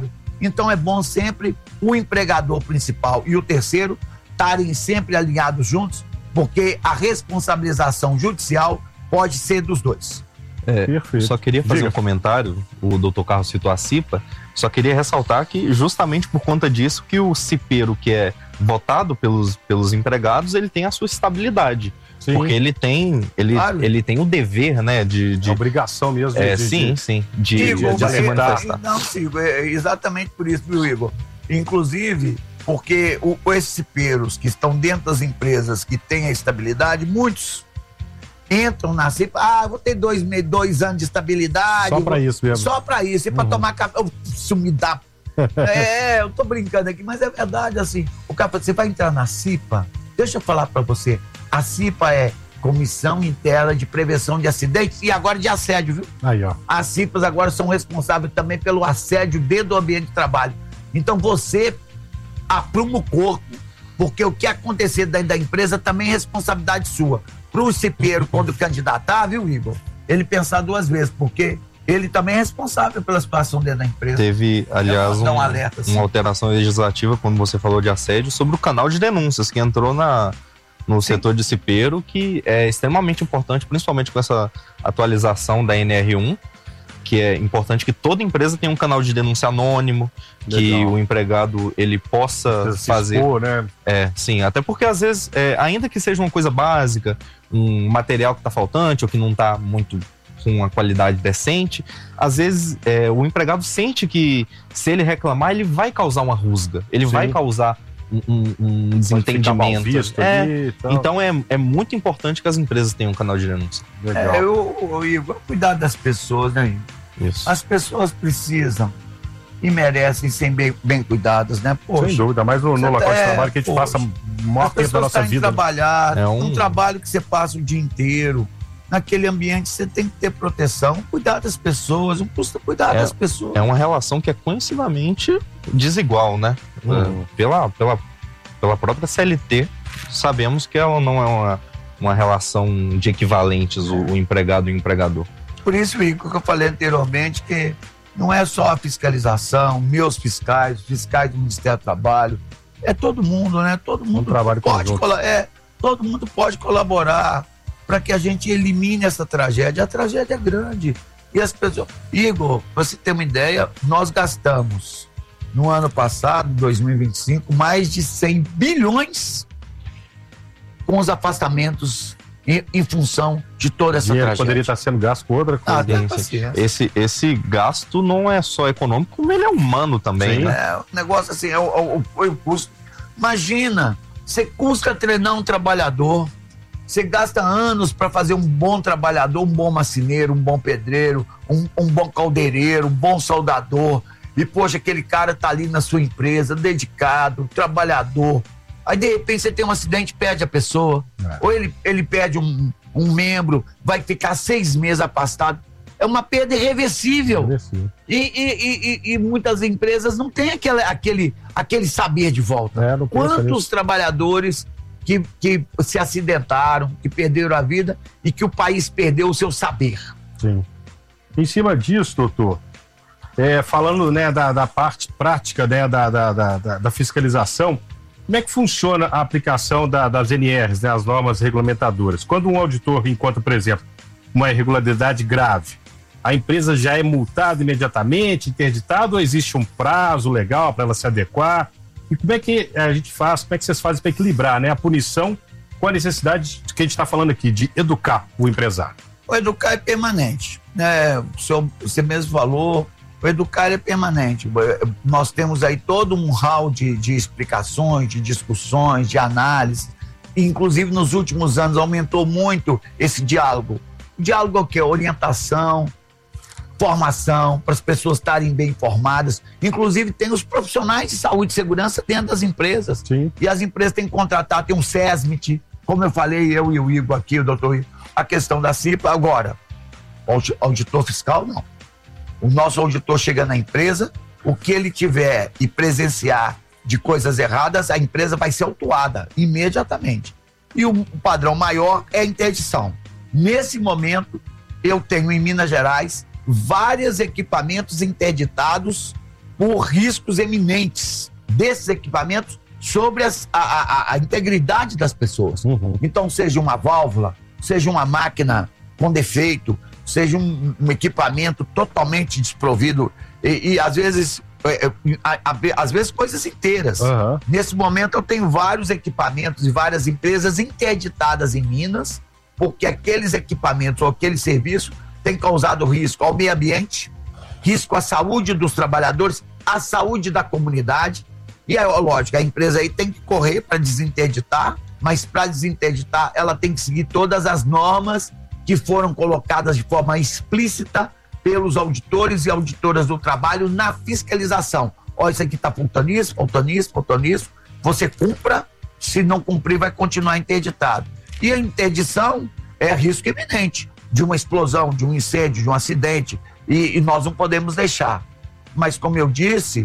Então é bom sempre o empregador principal e o terceiro estarem sempre alinhados juntos, porque a responsabilização judicial pode ser dos dois. É, só queria fazer Diga. um comentário, o doutor Carlos citou a CIPA, só queria ressaltar que justamente por conta disso que o cipeiro que é votado pelos, pelos empregados, ele tem a sua estabilidade. Sim. Porque ele tem, ele, claro. ele tem o dever, né, de... de a obrigação mesmo. É, de, sim, de, sim, de, Igor, de, de se manifestar. Não, sim, é exatamente por isso, viu, Igor? Inclusive, porque o, esses cipeiros que estão dentro das empresas que têm a estabilidade, muitos entram na CIPA, ah, vou ter dois, dois anos de estabilidade. Só pra vou, isso mesmo. Só pra isso, e pra uhum. tomar café. Isso me dá. É, eu tô brincando aqui, mas é verdade, assim. O cara fala, você vai entrar na CIPA? Deixa eu falar pra você. A CIPA é Comissão Interna de Prevenção de Acidentes e agora de Assédio, viu? Aí, ó. As CIPAs agora são responsáveis também pelo assédio dentro do ambiente de trabalho. Então você apruma o corpo, porque o que acontecer dentro da empresa também é responsabilidade sua. Pro cipeiro, quando candidatar, viu, Igor? Ele pensar duas vezes, porque ele também é responsável pela situação dentro da empresa. Teve, aliás, um, um alerta, assim. uma alteração legislativa, quando você falou de assédio, sobre o canal de denúncias, que entrou na, no Sim. setor de cipeiro, que é extremamente importante, principalmente com essa atualização da N R um, que é importante que toda empresa tenha um canal de denúncia anônimo, Legal. que o empregado ele possa se fazer. Expor, né? É, sim, até porque às vezes, é, ainda que seja uma coisa básica, um material que está faltante ou que não está muito com uma qualidade decente, às vezes é, o empregado sente que se ele reclamar, ele vai causar uma rusga, ele sim. vai causar um, um, um desentendimento. É, então é, é muito importante que as empresas tenham um canal de denúncia. Legal. É, eu, eu, Igor, cuidar das pessoas, né? Isso. As pessoas precisam e merecem ser bem, bem cuidadas, né? Poxa, sem dúvida, mas no, no local tá, de trabalho que a gente poxa, passa o maior tempo da nossa vida. Trabalhar, é um... um trabalho que você passa o dia inteiro. Naquele ambiente você tem que ter proteção, cuidar das pessoas, não custa cuidar é, das pessoas. É uma relação que é conhecidamente desigual, né? Uhum. Pela, pela, pela própria C L T, sabemos que ela não é uma, uma relação de equivalentes, o, o empregado e o empregador. Por isso, Igor, que eu falei anteriormente, que não é só a fiscalização, meus fiscais, fiscais do Ministério do Trabalho, é todo mundo, né? Todo mundo um trabalho pode colaborar, é, todo mundo pode colaborar para que a gente elimine essa tragédia. A tragédia é grande. E as pessoas... Igor, para você ter uma ideia, nós gastamos no ano passado, dois mil e vinte e cinco, mais de cem bilhões com os afastamentos em, em função de toda essa dinheiro tragédia. Poderia estar sendo gasto com outra coisa. Ah, esse, esse gasto não é só econômico, como ele é humano também. Sim, né? É, o negócio assim, é o, o, o, o custo. Imagina, você custa treinar um trabalhador, você gasta anos para fazer um bom trabalhador, um bom marceneiro, um bom pedreiro, um, um bom caldeireiro, um bom soldador. E, poxa, aquele cara tá ali na sua empresa, dedicado, trabalhador. Aí, de repente, você tem um acidente, perde a pessoa. É. Ou ele, ele perde um, um membro, vai ficar seis meses afastado. É uma perda irreversível. irreversível. E, e, e, e muitas empresas não têm aquele, aquele, aquele saber de volta. É, Quantos trabalhadores que, que se acidentaram, que perderam a vida e que o país perdeu o seu saber? Sim. Em cima disso, doutor, é, falando, né, da, da parte prática, né, da, da, da, da fiscalização, como é que funciona a aplicação da, das N Rs, né, as normas regulamentadoras? Quando um auditor encontra, por exemplo, uma irregularidade grave, a empresa já é multada imediatamente, interditada, ou existe um prazo legal para ela se adequar? E como é que a gente faz, como é que vocês fazem para equilibrar, né, a punição com a necessidade que a gente está falando aqui, de educar o empresário? O educar é permanente, né? O senhor, você mesmo falou, o educar é permanente. Nós temos aí todo um hall de, de explicações, de discussões, de análise. Inclusive, nos últimos anos, aumentou muito esse diálogo. O diálogo é o quê? Orientação, formação, para as pessoas estarem bem informadas. Inclusive, tem os profissionais de saúde e segurança dentro das empresas. Sim. E as empresas têm que contratar, tem um SESMIT, como eu falei, eu e o Igor aqui, o doutor Igor, a questão da CIPA. Agora, o auditor fiscal, não. O nosso auditor chega na empresa, o que ele tiver e presenciar de coisas erradas, a empresa vai ser autuada imediatamente. E o padrão maior é a interdição. Nesse momento, eu tenho em Minas Gerais vários equipamentos interditados por riscos eminentes desses equipamentos sobre as, a, a, a integridade das pessoas. Uhum. Então, seja uma válvula, seja uma máquina com defeito, seja um, um equipamento totalmente desprovido e, e às vezes é, é, a, a, às vezes coisas inteiras. Uhum. Nesse momento eu tenho vários equipamentos e várias empresas interditadas em Minas, porque aqueles equipamentos ou aquele serviço tem causado risco ao meio ambiente, risco à saúde dos trabalhadores, à saúde da comunidade. E é lógico, a empresa aí tem que correr para desinterditar, mas para desinterditar ela tem que seguir todas as normas que foram colocadas de forma explícita pelos auditores e auditoras do trabalho na fiscalização. Olha, isso aqui está faltando isso, faltando isso, faltando isso. Você cumpra, se não cumprir vai continuar interditado. E a interdição é risco iminente de uma explosão, de um incêndio, de um acidente, e, e nós não podemos deixar. Mas como eu disse,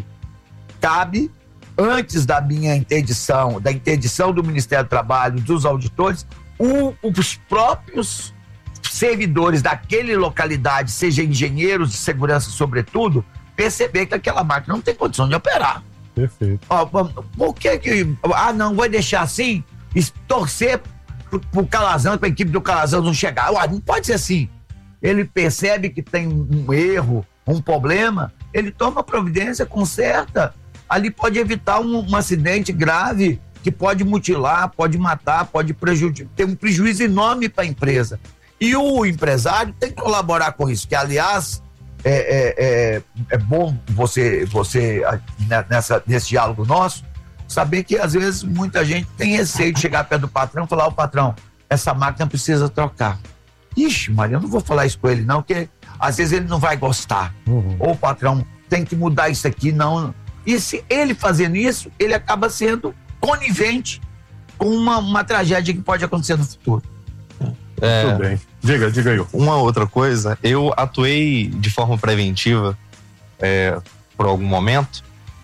cabe, antes da minha interdição, da interdição do Ministério do Trabalho, dos auditores, o, os próprios servidores daquela localidade, seja engenheiros de segurança sobretudo, perceber que aquela máquina não tem condição de operar. Perfeito. Ó, por que que... Ah, não, vai deixar assim? E torcer pro, pro Calazans, pra equipe do Calazans não chegar. Ué, não pode ser assim. Ele percebe que tem um erro, um problema, ele toma providência, conserta. Ali pode evitar um, um acidente grave que pode mutilar, pode matar, pode prejudicar, ter um prejuízo enorme para a empresa. E o empresário tem que colaborar com isso, que aliás é, é, é, é bom você, você nessa, nesse diálogo nosso, saber que às vezes muita gente tem receio de chegar perto do patrão e falar: ô patrão, essa máquina precisa trocar. Ixi, Maria, eu não vou falar isso com ele não, porque às vezes ele não vai gostar. Uhum. Ô patrão, tem que mudar isso aqui, não. E se ele fazendo isso, ele acaba sendo conivente com uma, uma tragédia que pode acontecer no futuro. É, Tudo bem. Diga, diga eu. Uma outra coisa, eu atuei de forma preventiva é, por algum momento,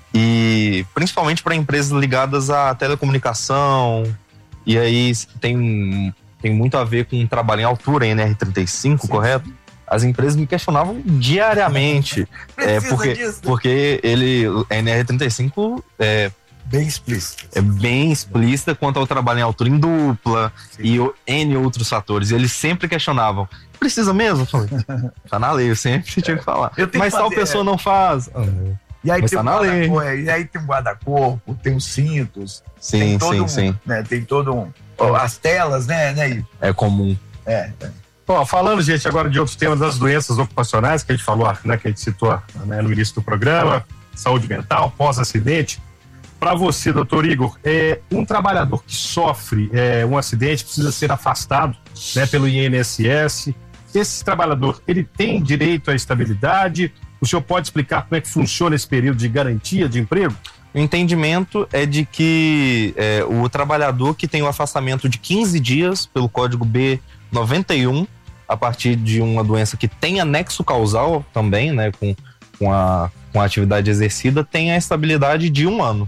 e principalmente para empresas ligadas à telecomunicação, e aí tem, tem muito a ver com um trabalho em altura, em N R trinta e cinco, sim, correto? As empresas me questionavam diariamente, é, porque, disso. porque ele, N R trinta e cinco é bem explícita. É bem explícita quanto ao trabalho em altura em dupla, sim, e N outros fatores. E eles sempre questionavam: precisa mesmo? Tá na lei, eu sempre tinha que falar. Mas tal fazer, pessoa é. não faz. E aí, Mas tem tá um na lei. E aí tem um guarda-corpo, tem os cintos. Sim, tem todo sim, um, sim. Né, tem todo um... As telas, né, né? É comum. É, é. Bom, falando, gente, agora de outros temas das doenças ocupacionais que a gente falou, né, que a gente citou, né, no início do programa, saúde mental, pós-acidente. Para você, doutor Igor, é, um trabalhador que sofre é, um acidente precisa ser afastado, né, pelo I N S S. Esse trabalhador, ele tem direito à estabilidade? O senhor pode explicar como é que funciona esse período de garantia de emprego? O entendimento é de que é, o trabalhador que tem o afastamento de quinze dias pelo Código B noventa e um, a partir de uma doença que tem anexo causal também, né, com, com, a, com a atividade exercida, tem a estabilidade de um ano.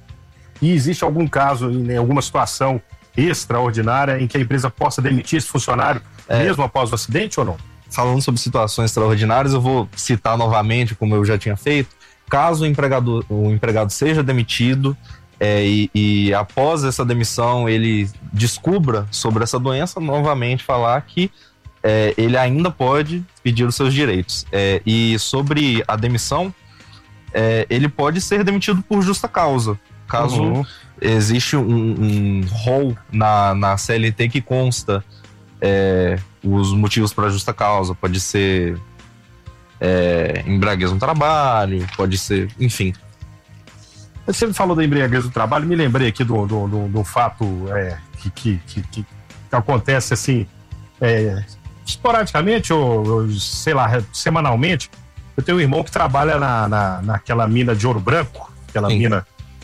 E existe algum caso, em alguma situação extraordinária em que a empresa possa demitir esse funcionário é, mesmo após o acidente ou não? Falando sobre situações extraordinárias, eu vou citar novamente, como eu já tinha feito, caso o empregado, o empregado seja demitido é, e, e após essa demissão ele descubra sobre essa doença, novamente falar que é, ele ainda pode pedir os seus direitos. É, e sobre a demissão, é, ele pode ser demitido por justa causa. Caso uhum. existe um, um rol na, na C L T que consta é, os motivos para justa causa, pode ser é, embriaguez no trabalho, pode ser, enfim. Você me falou da embriaguez no trabalho, me lembrei aqui do, do, do, do fato é, que, que, que, que acontece assim, é, esporadicamente ou, ou, sei lá, semanalmente. Eu tenho um irmão que trabalha na, na, naquela mina de Ouro Branco, aquela Sim. mina...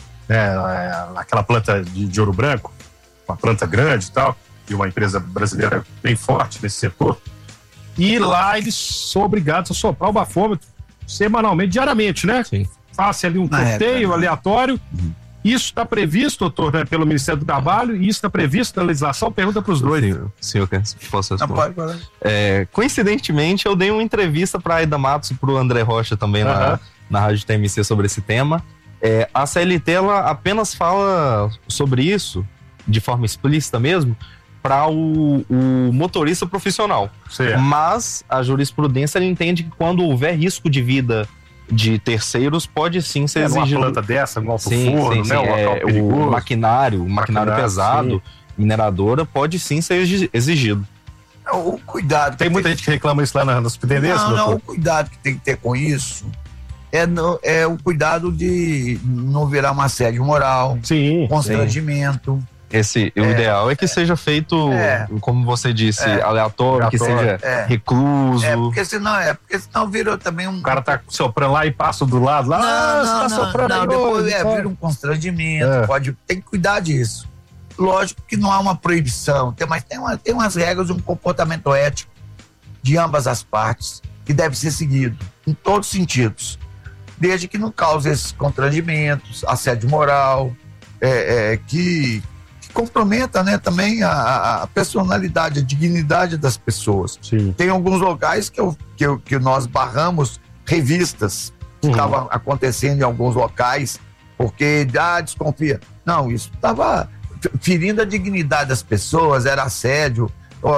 É, aquela planta de, de ouro branco, uma planta grande e tal, e uma empresa brasileira bem forte nesse setor. E lá eles são obrigados a soprar o bafômetro semanalmente, diariamente, né? Sim. Faça ali um corteio aleatório uhum. Isso está previsto, doutor, né, pelo Ministério do Trabalho, e isso está previsto na legislação? Pergunta para os dois. Sim, senhor, posso responder? Não, pode, é, coincidentemente, eu dei uma entrevista para a Aida Matos e para o André Rocha também uhum. na, na Rádio T M C sobre esse tema. É, a C L T ela apenas fala sobre isso, de forma explícita mesmo, para o, o motorista profissional. Certo. Mas a jurisprudência ela entende que quando houver risco de vida de terceiros, pode sim ser é, exigido. Uma planta dessa, um alto sim, forno, sim, né? Sim, Um é, local perigoso. O maquinário, o maquinário, maquinário pesado, sim. mineradora, pode sim ser exigido. O cuidado. Tem muita gente que reclama isso lá na, nas pendências, Não, doutor? não, o cuidado que tem que ter com isso é, no, é o cuidado de não virar uma assédio moral, sim, constrangimento. Sim. Esse, o é, ideal é que é, seja feito, é, como você disse, é, aleatório, aleatório, que seja é, recluso. É, porque senão, é, porque senão vira também um... O cara tá soprando lá e passa do lado lá, não, ah, não, tá não, soprando não, aí, depois hoje, é, tá? vira um constrangimento, É. pode, tem que cuidar disso. Lógico que não há uma proibição, tem, mas tem, uma, tem umas regras, um comportamento ético de ambas as partes que deve ser seguido, em todos os sentidos. Desde que não cause esses constrangimentos, assédio moral, é, é, que, que comprometa, né, também a, a personalidade, a dignidade das pessoas. Sim. Tem alguns locais que, eu, que, eu, que nós barramos revistas que estavam uhum. acontecendo em alguns locais, porque ah, desconfia. Não, isso estava ferindo a dignidade das pessoas, era assédio.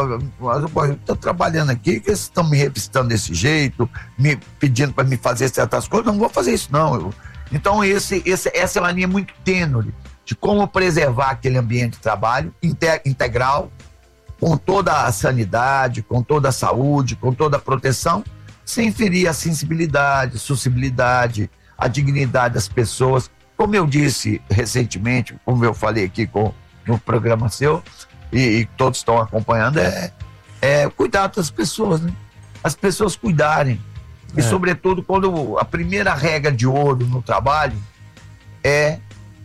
Estou trabalhando aqui, que vocês estão me revistando desse jeito, me pedindo para me fazer certas coisas, não vou fazer isso não. Eu, então esse, esse, essa é uma linha muito tênue de como preservar aquele ambiente de trabalho integral, com toda a sanidade, com toda a saúde, com toda a proteção, sem ferir a sensibilidade, a sociabilidade, a dignidade das pessoas. Como eu disse recentemente, como eu falei aqui com, no programa seu, e, e todos estão acompanhando, é, é cuidar das pessoas, né? As pessoas cuidarem. É. E, sobretudo, quando a primeira regra de ouro no trabalho é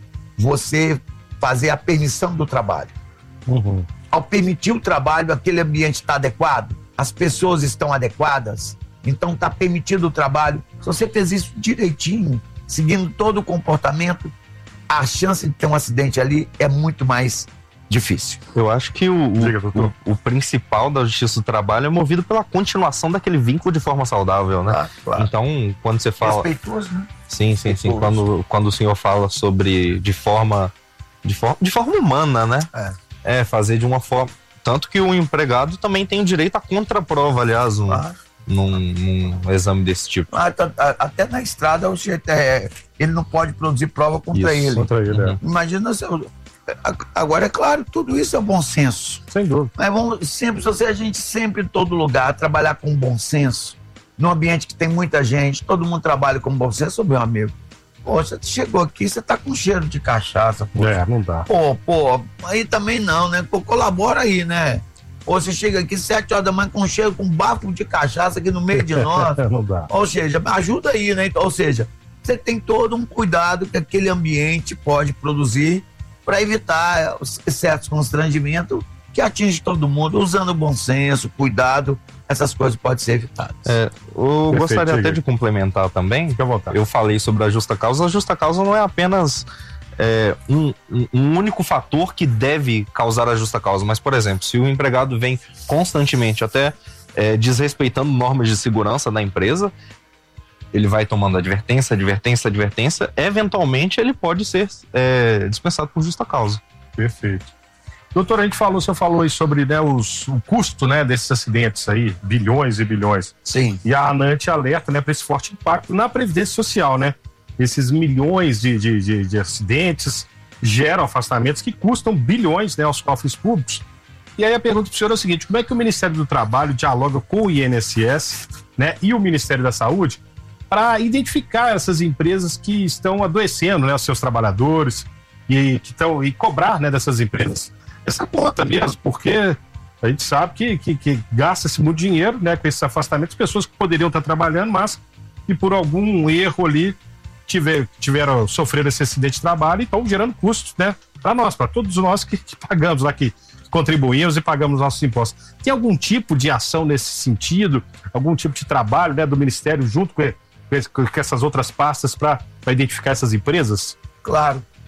você fazer a permissão do trabalho. Uhum. Ao permitir o trabalho, aquele ambiente está adequado, as pessoas estão adequadas, então está permitido o trabalho. Se você fez isso direitinho, seguindo todo o comportamento, a chance de ter um acidente ali é muito mais difícil. Eu acho que o, Diga, o, o principal da justiça do trabalho é movido pela continuação daquele vínculo de forma saudável, né? Ah, claro. Então, quando você fala... Respeitoso, né? Sim, sim, sim. Quando, quando o senhor fala sobre de forma, de forma, de forma humana, né? É. É, fazer de uma forma... Tanto que o empregado também tem o direito à contraprova, aliás, um, Claro. num, num exame desse tipo. Ah, tá, tá, até na estrada o sujeito é, ele não pode produzir prova contra Isso, ele. Contra ele, é. Imagina se eu, agora é claro, tudo isso é bom senso. Sem dúvida. Mas vamos sempre, se você, a gente sempre em todo lugar trabalhar com bom senso, num ambiente que tem muita gente, todo mundo trabalha com bom senso, meu amigo. Pô, você chegou aqui, você tá com cheiro de cachaça, pô. É, não dá. Pô, pô, aí também não, né? Pô, colabora aí, né? Ou você chega aqui sete horas da manhã com cheiro, com bafo de cachaça aqui no meio de nós. Não dá. Ou seja, ajuda aí, né? Ou seja, você tem todo um cuidado que aquele ambiente pode produzir para evitar certos constrangimentos que atinge todo mundo, usando bom senso, cuidado, essas coisas podem ser evitadas. É, eu Perfeito, gostaria até Igor. de complementar também. Fique à vontade. Eu falei sobre a justa causa. A justa causa não é apenas é, um, um- um único fator que deve causar a justa causa, mas, por exemplo, se o empregado vem constantemente até é, desrespeitando normas de segurança da empresa, ele vai tomando advertência, advertência, advertência, eventualmente ele pode ser é, dispensado por justa causa. Perfeito. Doutor, a gente falou, o senhor falou aí sobre, né, os, o custo, né, desses acidentes aí, bilhões e bilhões. Sim. E a ANANT alerta, né, para esse forte impacto na Previdência Social, né? Esses milhões de, de, de, de acidentes geram afastamentos que custam bilhões, né, aos cofres públicos. E aí a pergunta para o senhor é o seguinte: como é que o Ministério do Trabalho dialoga com o I N S S, né, e o Ministério da Saúde para identificar essas empresas que estão adoecendo, né, os seus trabalhadores e que estão e cobrar, né, dessas empresas essa conta mesmo, porque a gente sabe que, que, que gasta-se muito dinheiro, né, com esses afastamentos, pessoas que poderiam estar trabalhando, mas que por algum erro ali tiver, tiveram sofrido esse acidente de trabalho e estão gerando custos, né, para nós, para todos nós que, que pagamos lá, que contribuímos e pagamos nossos impostos. Tem algum tipo de ação nesse sentido, algum tipo de trabalho, né, do Ministério junto com, com, com essas outras pastas para identificar essas empresas? Claro.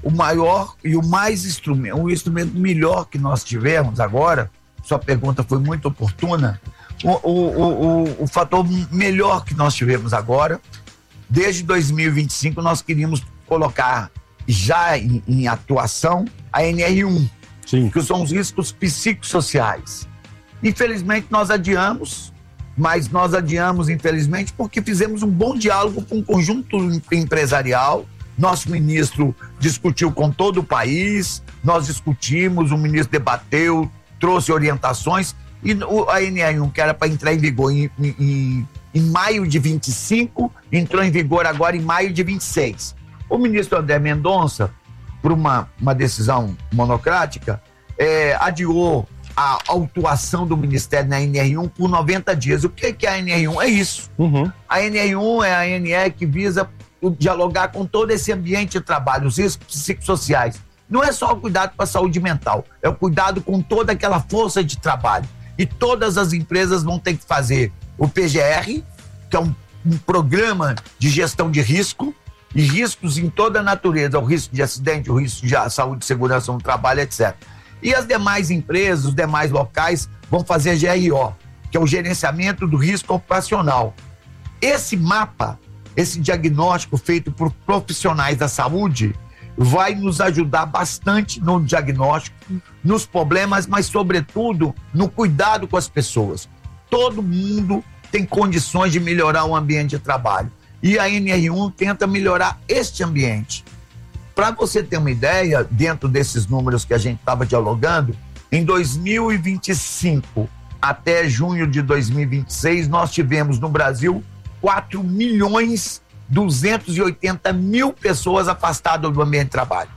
o maior e o mais instrumento, o instrumento melhor que nós tivemos agora, sua pergunta foi muito oportuna, o, o, o, o, o fator melhor que nós tivemos agora, desde dois mil e vinte e cinco nós queríamos colocar já em, em atuação a N R um, Sim. que são os riscos psicossociais. Infelizmente nós adiamos, mas nós adiamos infelizmente porque fizemos um bom diálogo com o conjunto empresarial. Nosso ministro discutiu com todo o país, nós discutimos, o ministro debateu, trouxe orientações e a N R um, que era para entrar em vigor em, em, em maio de vinte e cinco, entrou em vigor agora em maio de vinte e seis. O ministro André Mendonça, por uma, uma decisão monocrática, é, adiou a autuação do Ministério na N R um por noventa dias. O que, que é a N R um? É isso. Uhum. A N R um é a N R que visa dialogar com todo esse ambiente de trabalho, os riscos psicossociais. Não é só o cuidado com a saúde mental, é o cuidado com toda aquela força de trabalho. E todas as empresas vão ter que fazer o P G R, que é um, um programa de gestão de risco, e riscos em toda a natureza, o risco de acidente, o risco de saúde e segurança no trabalho, etcétera. E as demais empresas, os demais locais vão fazer G R O, que é o gerenciamento do risco ocupacional. Esse mapa, esse diagnóstico feito por profissionais da saúde, vai nos ajudar bastante no diagnóstico, nos problemas, mas sobretudo no cuidado com as pessoas. Todo mundo tem condições de melhorar o ambiente de trabalho. E a N R um tenta melhorar este ambiente. Para você ter uma ideia, dentro desses números que a gente estava dialogando, em dois mil e vinte e cinco até junho de dois mil e vinte e seis, nós tivemos no Brasil quatro milhões duzentos e oitenta mil pessoas afastadas do ambiente de trabalho.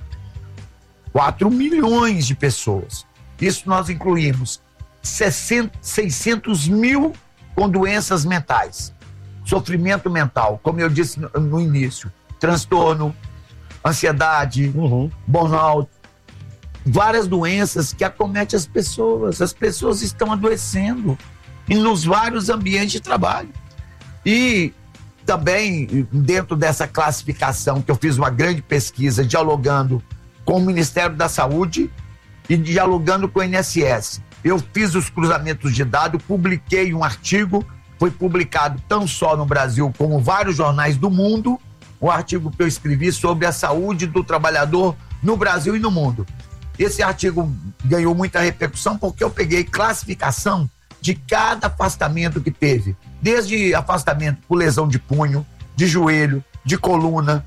quatro milhões de pessoas. Isso nós incluímos seiscentos mil com doenças mentais, sofrimento mental, como eu disse no, no início, transtorno, ansiedade, uhum. burnout, várias doenças que acometem as pessoas. As pessoas estão adoecendo e nos vários ambientes de trabalho. E também, dentro dessa classificação, que eu fiz uma grande pesquisa dialogando com o Ministério da Saúde e dialogando com o I N S S. Eu fiz os cruzamentos de dados, publiquei um artigo, foi publicado não só no Brasil, como vários jornais do mundo, um artigo que eu escrevi sobre a saúde do trabalhador no Brasil e no mundo. Esse artigo ganhou muita repercussão porque eu peguei classificação de cada afastamento que teve, desde afastamento por lesão de punho, de joelho, de coluna,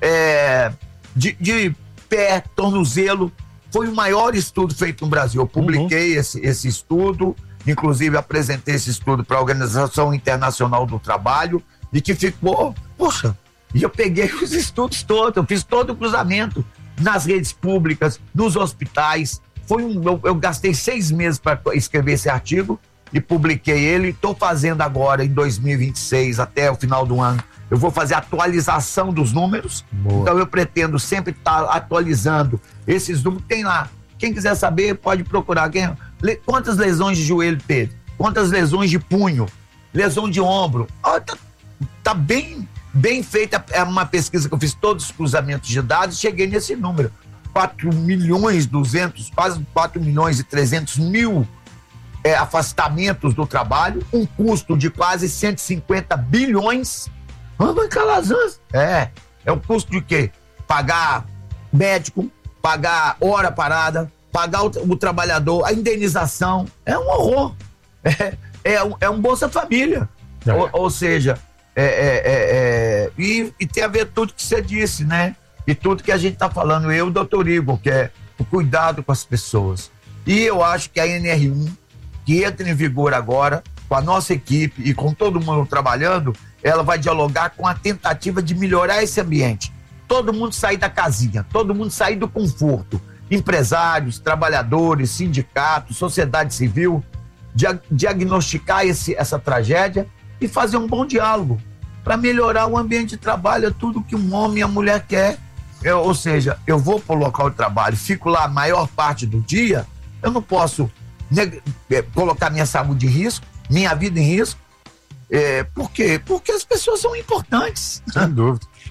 é, de, de pé, tornozelo. Foi o maior estudo feito no Brasil. Eu publiquei uhum. esse, esse estudo, inclusive apresentei esse estudo para a Organização Internacional do Trabalho, e que ficou, poxa, e eu peguei os estudos todos, eu fiz todo o cruzamento nas redes públicas, nos hospitais. Foi um, eu, eu gastei seis meses para escrever esse artigo e publiquei ele. Estou fazendo agora, em dois mil e vinte e seis, até o final do ano, eu vou fazer a atualização dos números. Boa. Então eu pretendo sempre estar tá atualizando esses números. Tem lá, quem quiser saber pode procurar. Quem, quantas lesões de joelho teve? Quantas lesões de punho? Lesão de ombro? Oh, tá, tá bem, bem feita. É uma pesquisa que eu fiz todos os cruzamentos de dados e cheguei nesse número. quatro milhões e duzentos, quase quatro milhões e trezentos mil é, afastamentos do trabalho, um custo de quase cento e cinquenta bilhões. Vamos calazans. É, é o custo de quê? Pagar médico, pagar hora parada, pagar o, o trabalhador, a indenização. É um horror. É, é, um, é um Bolsa Família. É. Ou, ou seja, é, é, é, é, e, e tem a ver tudo que você disse, né? E tudo que a gente está falando, eu e o doutor Igor, que é o cuidado com as pessoas. E eu acho que a N R um, que entra em vigor agora, com a nossa equipe e com todo mundo trabalhando, ela vai dialogar com a tentativa de melhorar esse ambiente. Todo mundo sair da casinha, todo mundo sair do conforto. Empresários, trabalhadores, sindicatos, sociedade civil, dia- diagnosticar esse, essa tragédia e fazer um bom diálogo para melhorar o ambiente de trabalho. É tudo que um homem e a mulher quer. Eu, ou seja, eu vou para o local de trabalho, fico lá a maior parte do dia, eu não posso neg- colocar minha saúde em risco, minha vida em risco. É, por quê? Porque as pessoas são importantes. Sem dúvida.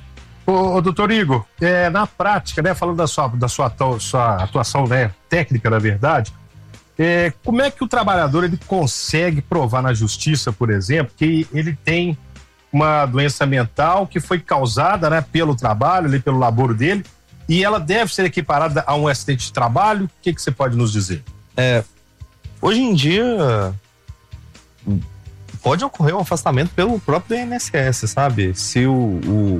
Ô, ô doutor Igor, é, na prática, né, falando da sua, da sua, atu- sua atuação, né, técnica, na verdade, é, como é que o trabalhador ele consegue provar na justiça, por exemplo, que ele tem uma doença mental que foi causada, né, pelo trabalho, ali, pelo laboro dele, e ela deve ser equiparada a um acidente de trabalho? O que, que você pode nos dizer? É, hoje em dia pode ocorrer um afastamento pelo próprio I N S S, sabe? Se o, o